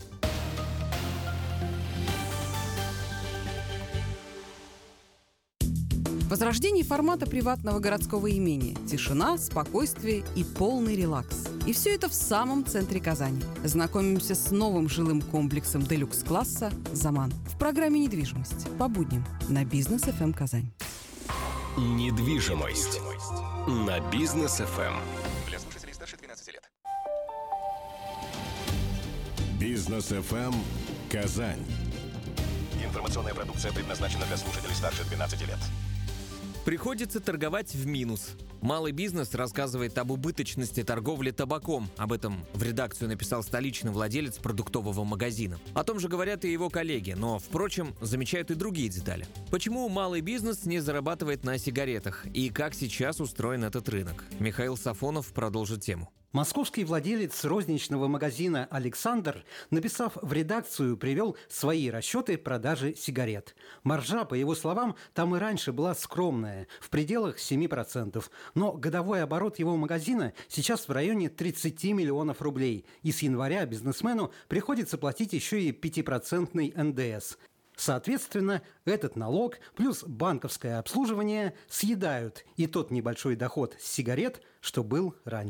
Возрождение формата приватного городского имения. Тишина, спокойствие и полный релакс. И все это в самом центре Казани. Знакомимся с новым жилым комплексом делюкс-класса «Заман» в программе «Недвижимость» по будням на Бизнес эф эм Казань. Недвижимость на Бизнес эф эм. Для слушателей старше двенадцати лет. Бизнес эф эм Казань. Информационная продукция предназначена для слушателей старше двенадцати лет. Приходится торговать в минус. Малый бизнес рассказывает об убыточности торговли табаком. Об этом в редакцию написал столичный владелец продуктового магазина. О том же говорят и его коллеги, но, впрочем, замечают и другие детали. Почему малый бизнес не зарабатывает на сигаретах? И как сейчас устроен этот рынок? Михаил Сафонов продолжит тему. Московский владелец розничного магазина «Александр», написав в редакцию, привел свои расчеты продажи сигарет. Маржа, по его словам, там и раньше была скромная, в пределах семи процентов. Но годовой оборот его магазина сейчас в районе тридцати миллионов рублей. И с января бизнесмену приходится платить еще и пятипроцентный эн дэ эс. Соответственно, этот налог плюс банковское обслуживание съедают и тот небольшой доход с сигарет, что был раньше.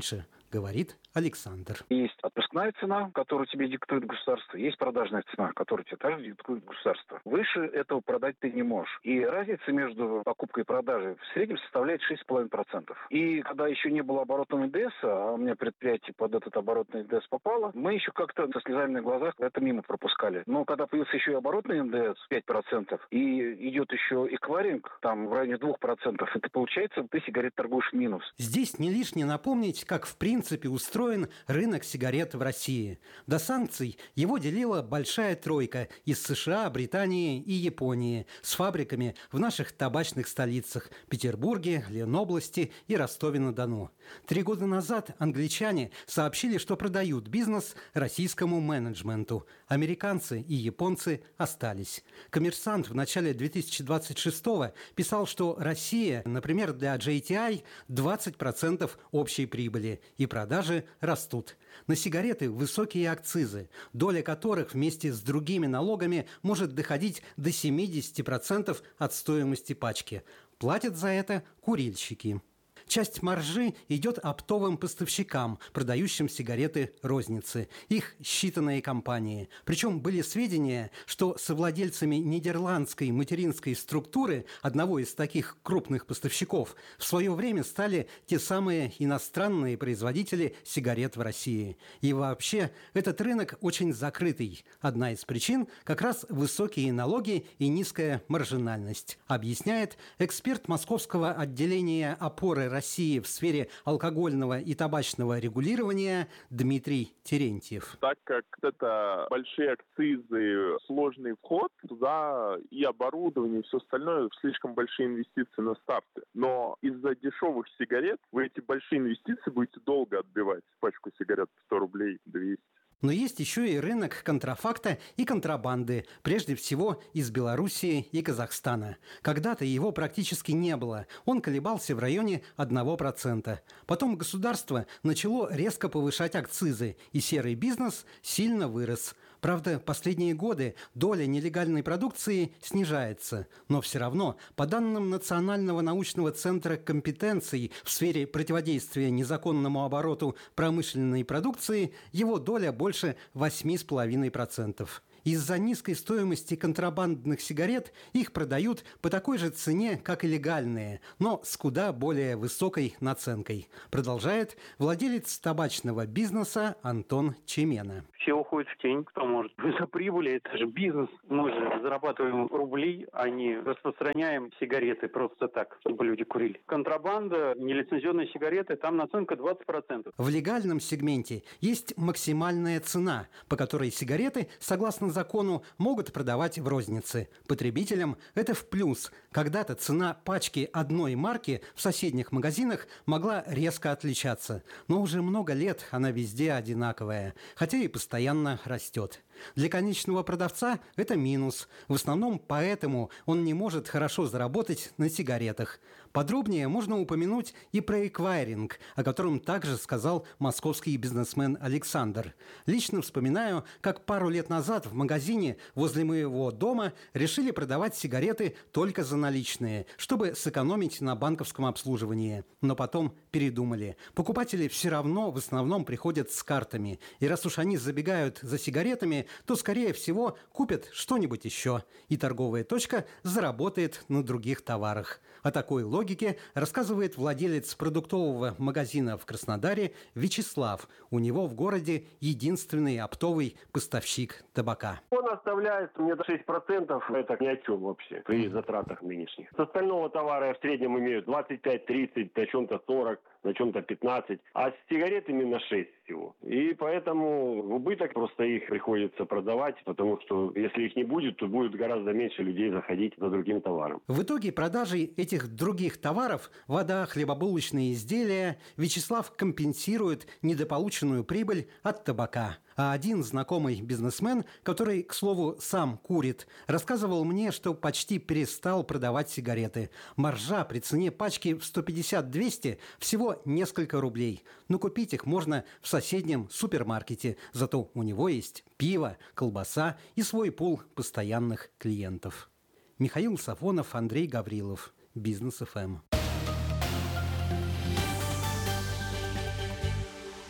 говорит Александр. Есть отпускная цена, которую тебе диктует государство, есть продажная цена, которую тебе также диктует государство. Выше этого продать ты не можешь. И разница между покупкой и продажей в среднем составляет шесть целых пять десятых процента. И когда еще не было оборотного эн дэ эс, а у меня предприятие под этот оборотный эн дэ эс попало, мы еще как-то со слезами на глазах это мимо пропускали. Но когда появился еще и оборотный эн дэ эс пять процентов, и идет еще эквайринг, там в районе два процента, это получается, ты сигарет торгуешь в минус. Здесь не лишне напомнить, как в принципе устроен рынок сигарет в России. До санкций его делила большая тройка из США, Британии и Японии с фабриками в наших табачных столицах – Петербурге, Ленобласти и Ростове-на-Дону. Три года назад англичане сообщили, что продают бизнес российскому менеджменту. Американцы и японцы остались. «Коммерсант» в начале две тысячи двадцать шестого писал, что Россия, например, для джей ти ай двадцать процентов общей прибыли, и продажи растут. На сигареты высокие акцизы, доля которых вместе с другими налогами может доходить до семьдесят процентов от стоимости пачки. Платят за это курильщики. Часть маржи идет оптовым поставщикам, продающим сигареты розницы. Их считанные компании. Причем были сведения, что совладельцами нидерландской материнской структуры, одного из таких крупных поставщиков, в свое время стали те самые иностранные производители сигарет в России. И вообще, этот рынок очень закрытый. Одна из причин – как раз высокие налоги и низкая маржинальность, объясняет эксперт московского отделения опоры России в сфере алкогольного и табачного регулирования Дмитрий Терентьев. Так как это большие акцизы, сложный вход туда и оборудование, и все остальное, слишком большие инвестиции на старте. Но из-за дешевых сигарет вы эти большие инвестиции будете долго отбивать. Пачку сигарет сто рублей, двести. Но есть еще и рынок контрафакта и контрабанды, прежде всего из Белоруссии и Казахстана. Когда-то его практически не было, он колебался в районе одного процента. Потом государство начало резко повышать акцизы, и серый бизнес сильно вырос. Правда, последние годы доля нелегальной продукции снижается, но все равно, по данным Национального научного центра компетенций в сфере противодействия незаконному обороту промышленной продукции, его доля больше восемь целых пять десятых процента. Из-за низкой стоимости контрабандных сигарет их продают по такой же цене, как и легальные, но с куда более высокой наценкой, продолжает владелец табачного бизнеса Антон Чемена. Все уходят в тень, кто может. За прибыли, это же бизнес. Мы же зарабатываем рубли, а не распространяем сигареты просто так, чтобы люди курили. Контрабанда, нелицензионные сигареты, там наценка двадцать процентов. В легальном сегменте есть максимальная цена, по которой сигареты, согласно закону, могут продавать в рознице. Потребителям это в плюс. Когда-то цена пачки одной марки в соседних магазинах могла резко отличаться. Но уже много лет она везде одинаковая, хотя и постоянно растет. Для конечного продавца это минус. В основном поэтому он не может хорошо заработать на сигаретах. Подробнее можно упомянуть и про эквайринг, о котором также сказал московский бизнесмен Александр. Лично вспоминаю, как пару лет назад в магазине возле моего дома решили продавать сигареты только за наличные, чтобы сэкономить на банковском обслуживании. Но потом передумали. Покупатели все равно в основном приходят с картами. И раз уж они забегают за сигаретами, то, скорее всего, купят что-нибудь еще. И торговая точка заработает на других товарах. О такой логике рассказывает владелец продуктового магазина в Краснодаре Вячеслав. У него в городе единственный оптовый поставщик табака. Он оставляет мне шесть процентов, это ни о чем вообще при затратах нынешних. С остального товара я в среднем имею двадцать пять тридцать, на чем-то сорок, на чем-то пятнадцать, а с сигаретами на шесть всего. И поэтому в убыток просто их приходится продавать, потому что если их не будет, то будет гораздо меньше людей заходить за другим товаром. В итоге продажей этих других товаров, вода, хлебобулочные изделия, Вячеслав компенсирует недополученную прибыль от табака. А один знакомый бизнесмен, который, к слову, сам курит, рассказывал мне, что почти перестал продавать сигареты. Маржа при цене пачки в сто пятьдесят - двести всего несколько рублей. Но купить их можно в соседнем супермаркете. Зато у него есть пиво, колбаса и свой пул постоянных клиентов. Михаил Сафонов, Андрей Гаврилов. Бизнес эф эм.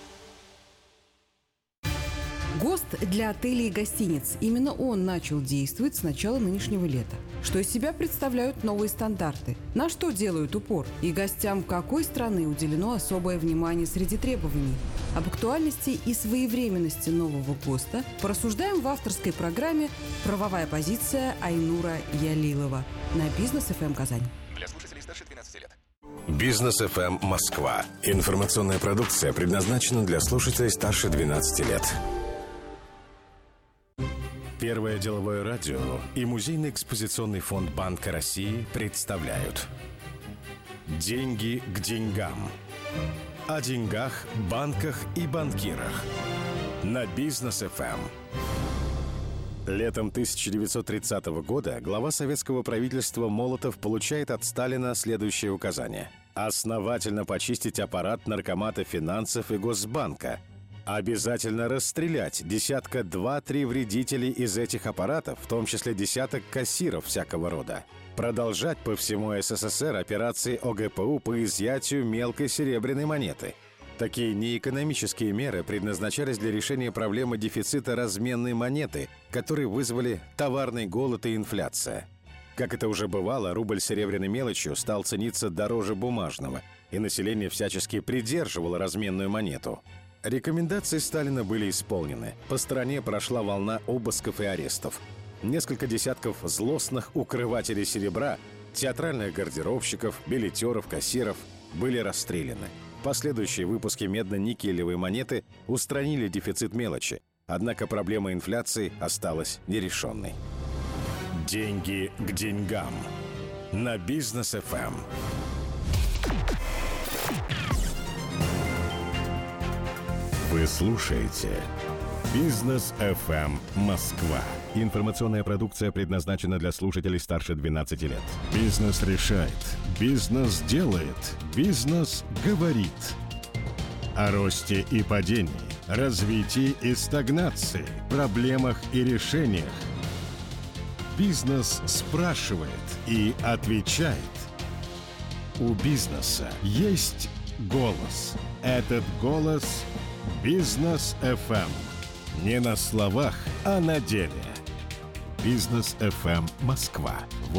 для отелей и гостиниц. Именно он начал действовать с начала нынешнего лета. Что из себя представляют новые стандарты? На что делают упор? И гостям какой страны уделено особое внимание среди требований? Об актуальности и своевременности нового ГОСТа порассуждаем в авторской программе «Правовая позиция» Айнура Ялилова на Бизнес-эф эм Казань. Для слушателей старше двенадцати лет. Бизнес-эф эм Москва. Информационная продукция предназначена для слушателей старше двенадцати лет. Первое деловое радио и Музейный экспозиционный фонд Банка России представляют «Деньги к деньгам». О деньгах, банках и банкирах. На Бизнес-эф эм. Летом тысяча девятьсот тридцатого года глава советского правительства Молотов получает от Сталина следующее указание: основательно почистить аппарат Наркомата финансов и Госбанка, обязательно расстрелять десятка два-три вредителей из этих аппаратов, в том числе десяток кассиров всякого рода, продолжать по всему СССР операции О Гэ Пэ У по изъятию мелкой серебряной монеты. Такие неэкономические меры предназначались для решения проблемы дефицита разменной монеты, которые вызвали товарный голод и инфляция. Как это уже бывало, рубль серебряной мелочью стал цениться дороже бумажного, и население всячески придерживало разменную монету. Рекомендации Сталина были исполнены. По стране прошла волна обысков и арестов. Несколько десятков злостных укрывателей серебра, театральных гардеробщиков, билетеров, кассиров были расстреляны. Последующие выпуски медно-никелевой монеты устранили дефицит мелочи, однако проблема инфляции осталась нерешенной. Деньги к деньгам. На Бизнес-эф эм. Вы слушаете Бизнес-эф эм Москва. Информационная продукция предназначена для слушателей старше двенадцати лет. Бизнес решает. Бизнес делает. Бизнес говорит. О росте и падении, развитии и стагнации, проблемах и решениях. Бизнес спрашивает и отвечает. У бизнеса есть голос. Этот голос – Бизнес-эф эм. Не на словах, а на деле. Бизнес-эф эм Москва.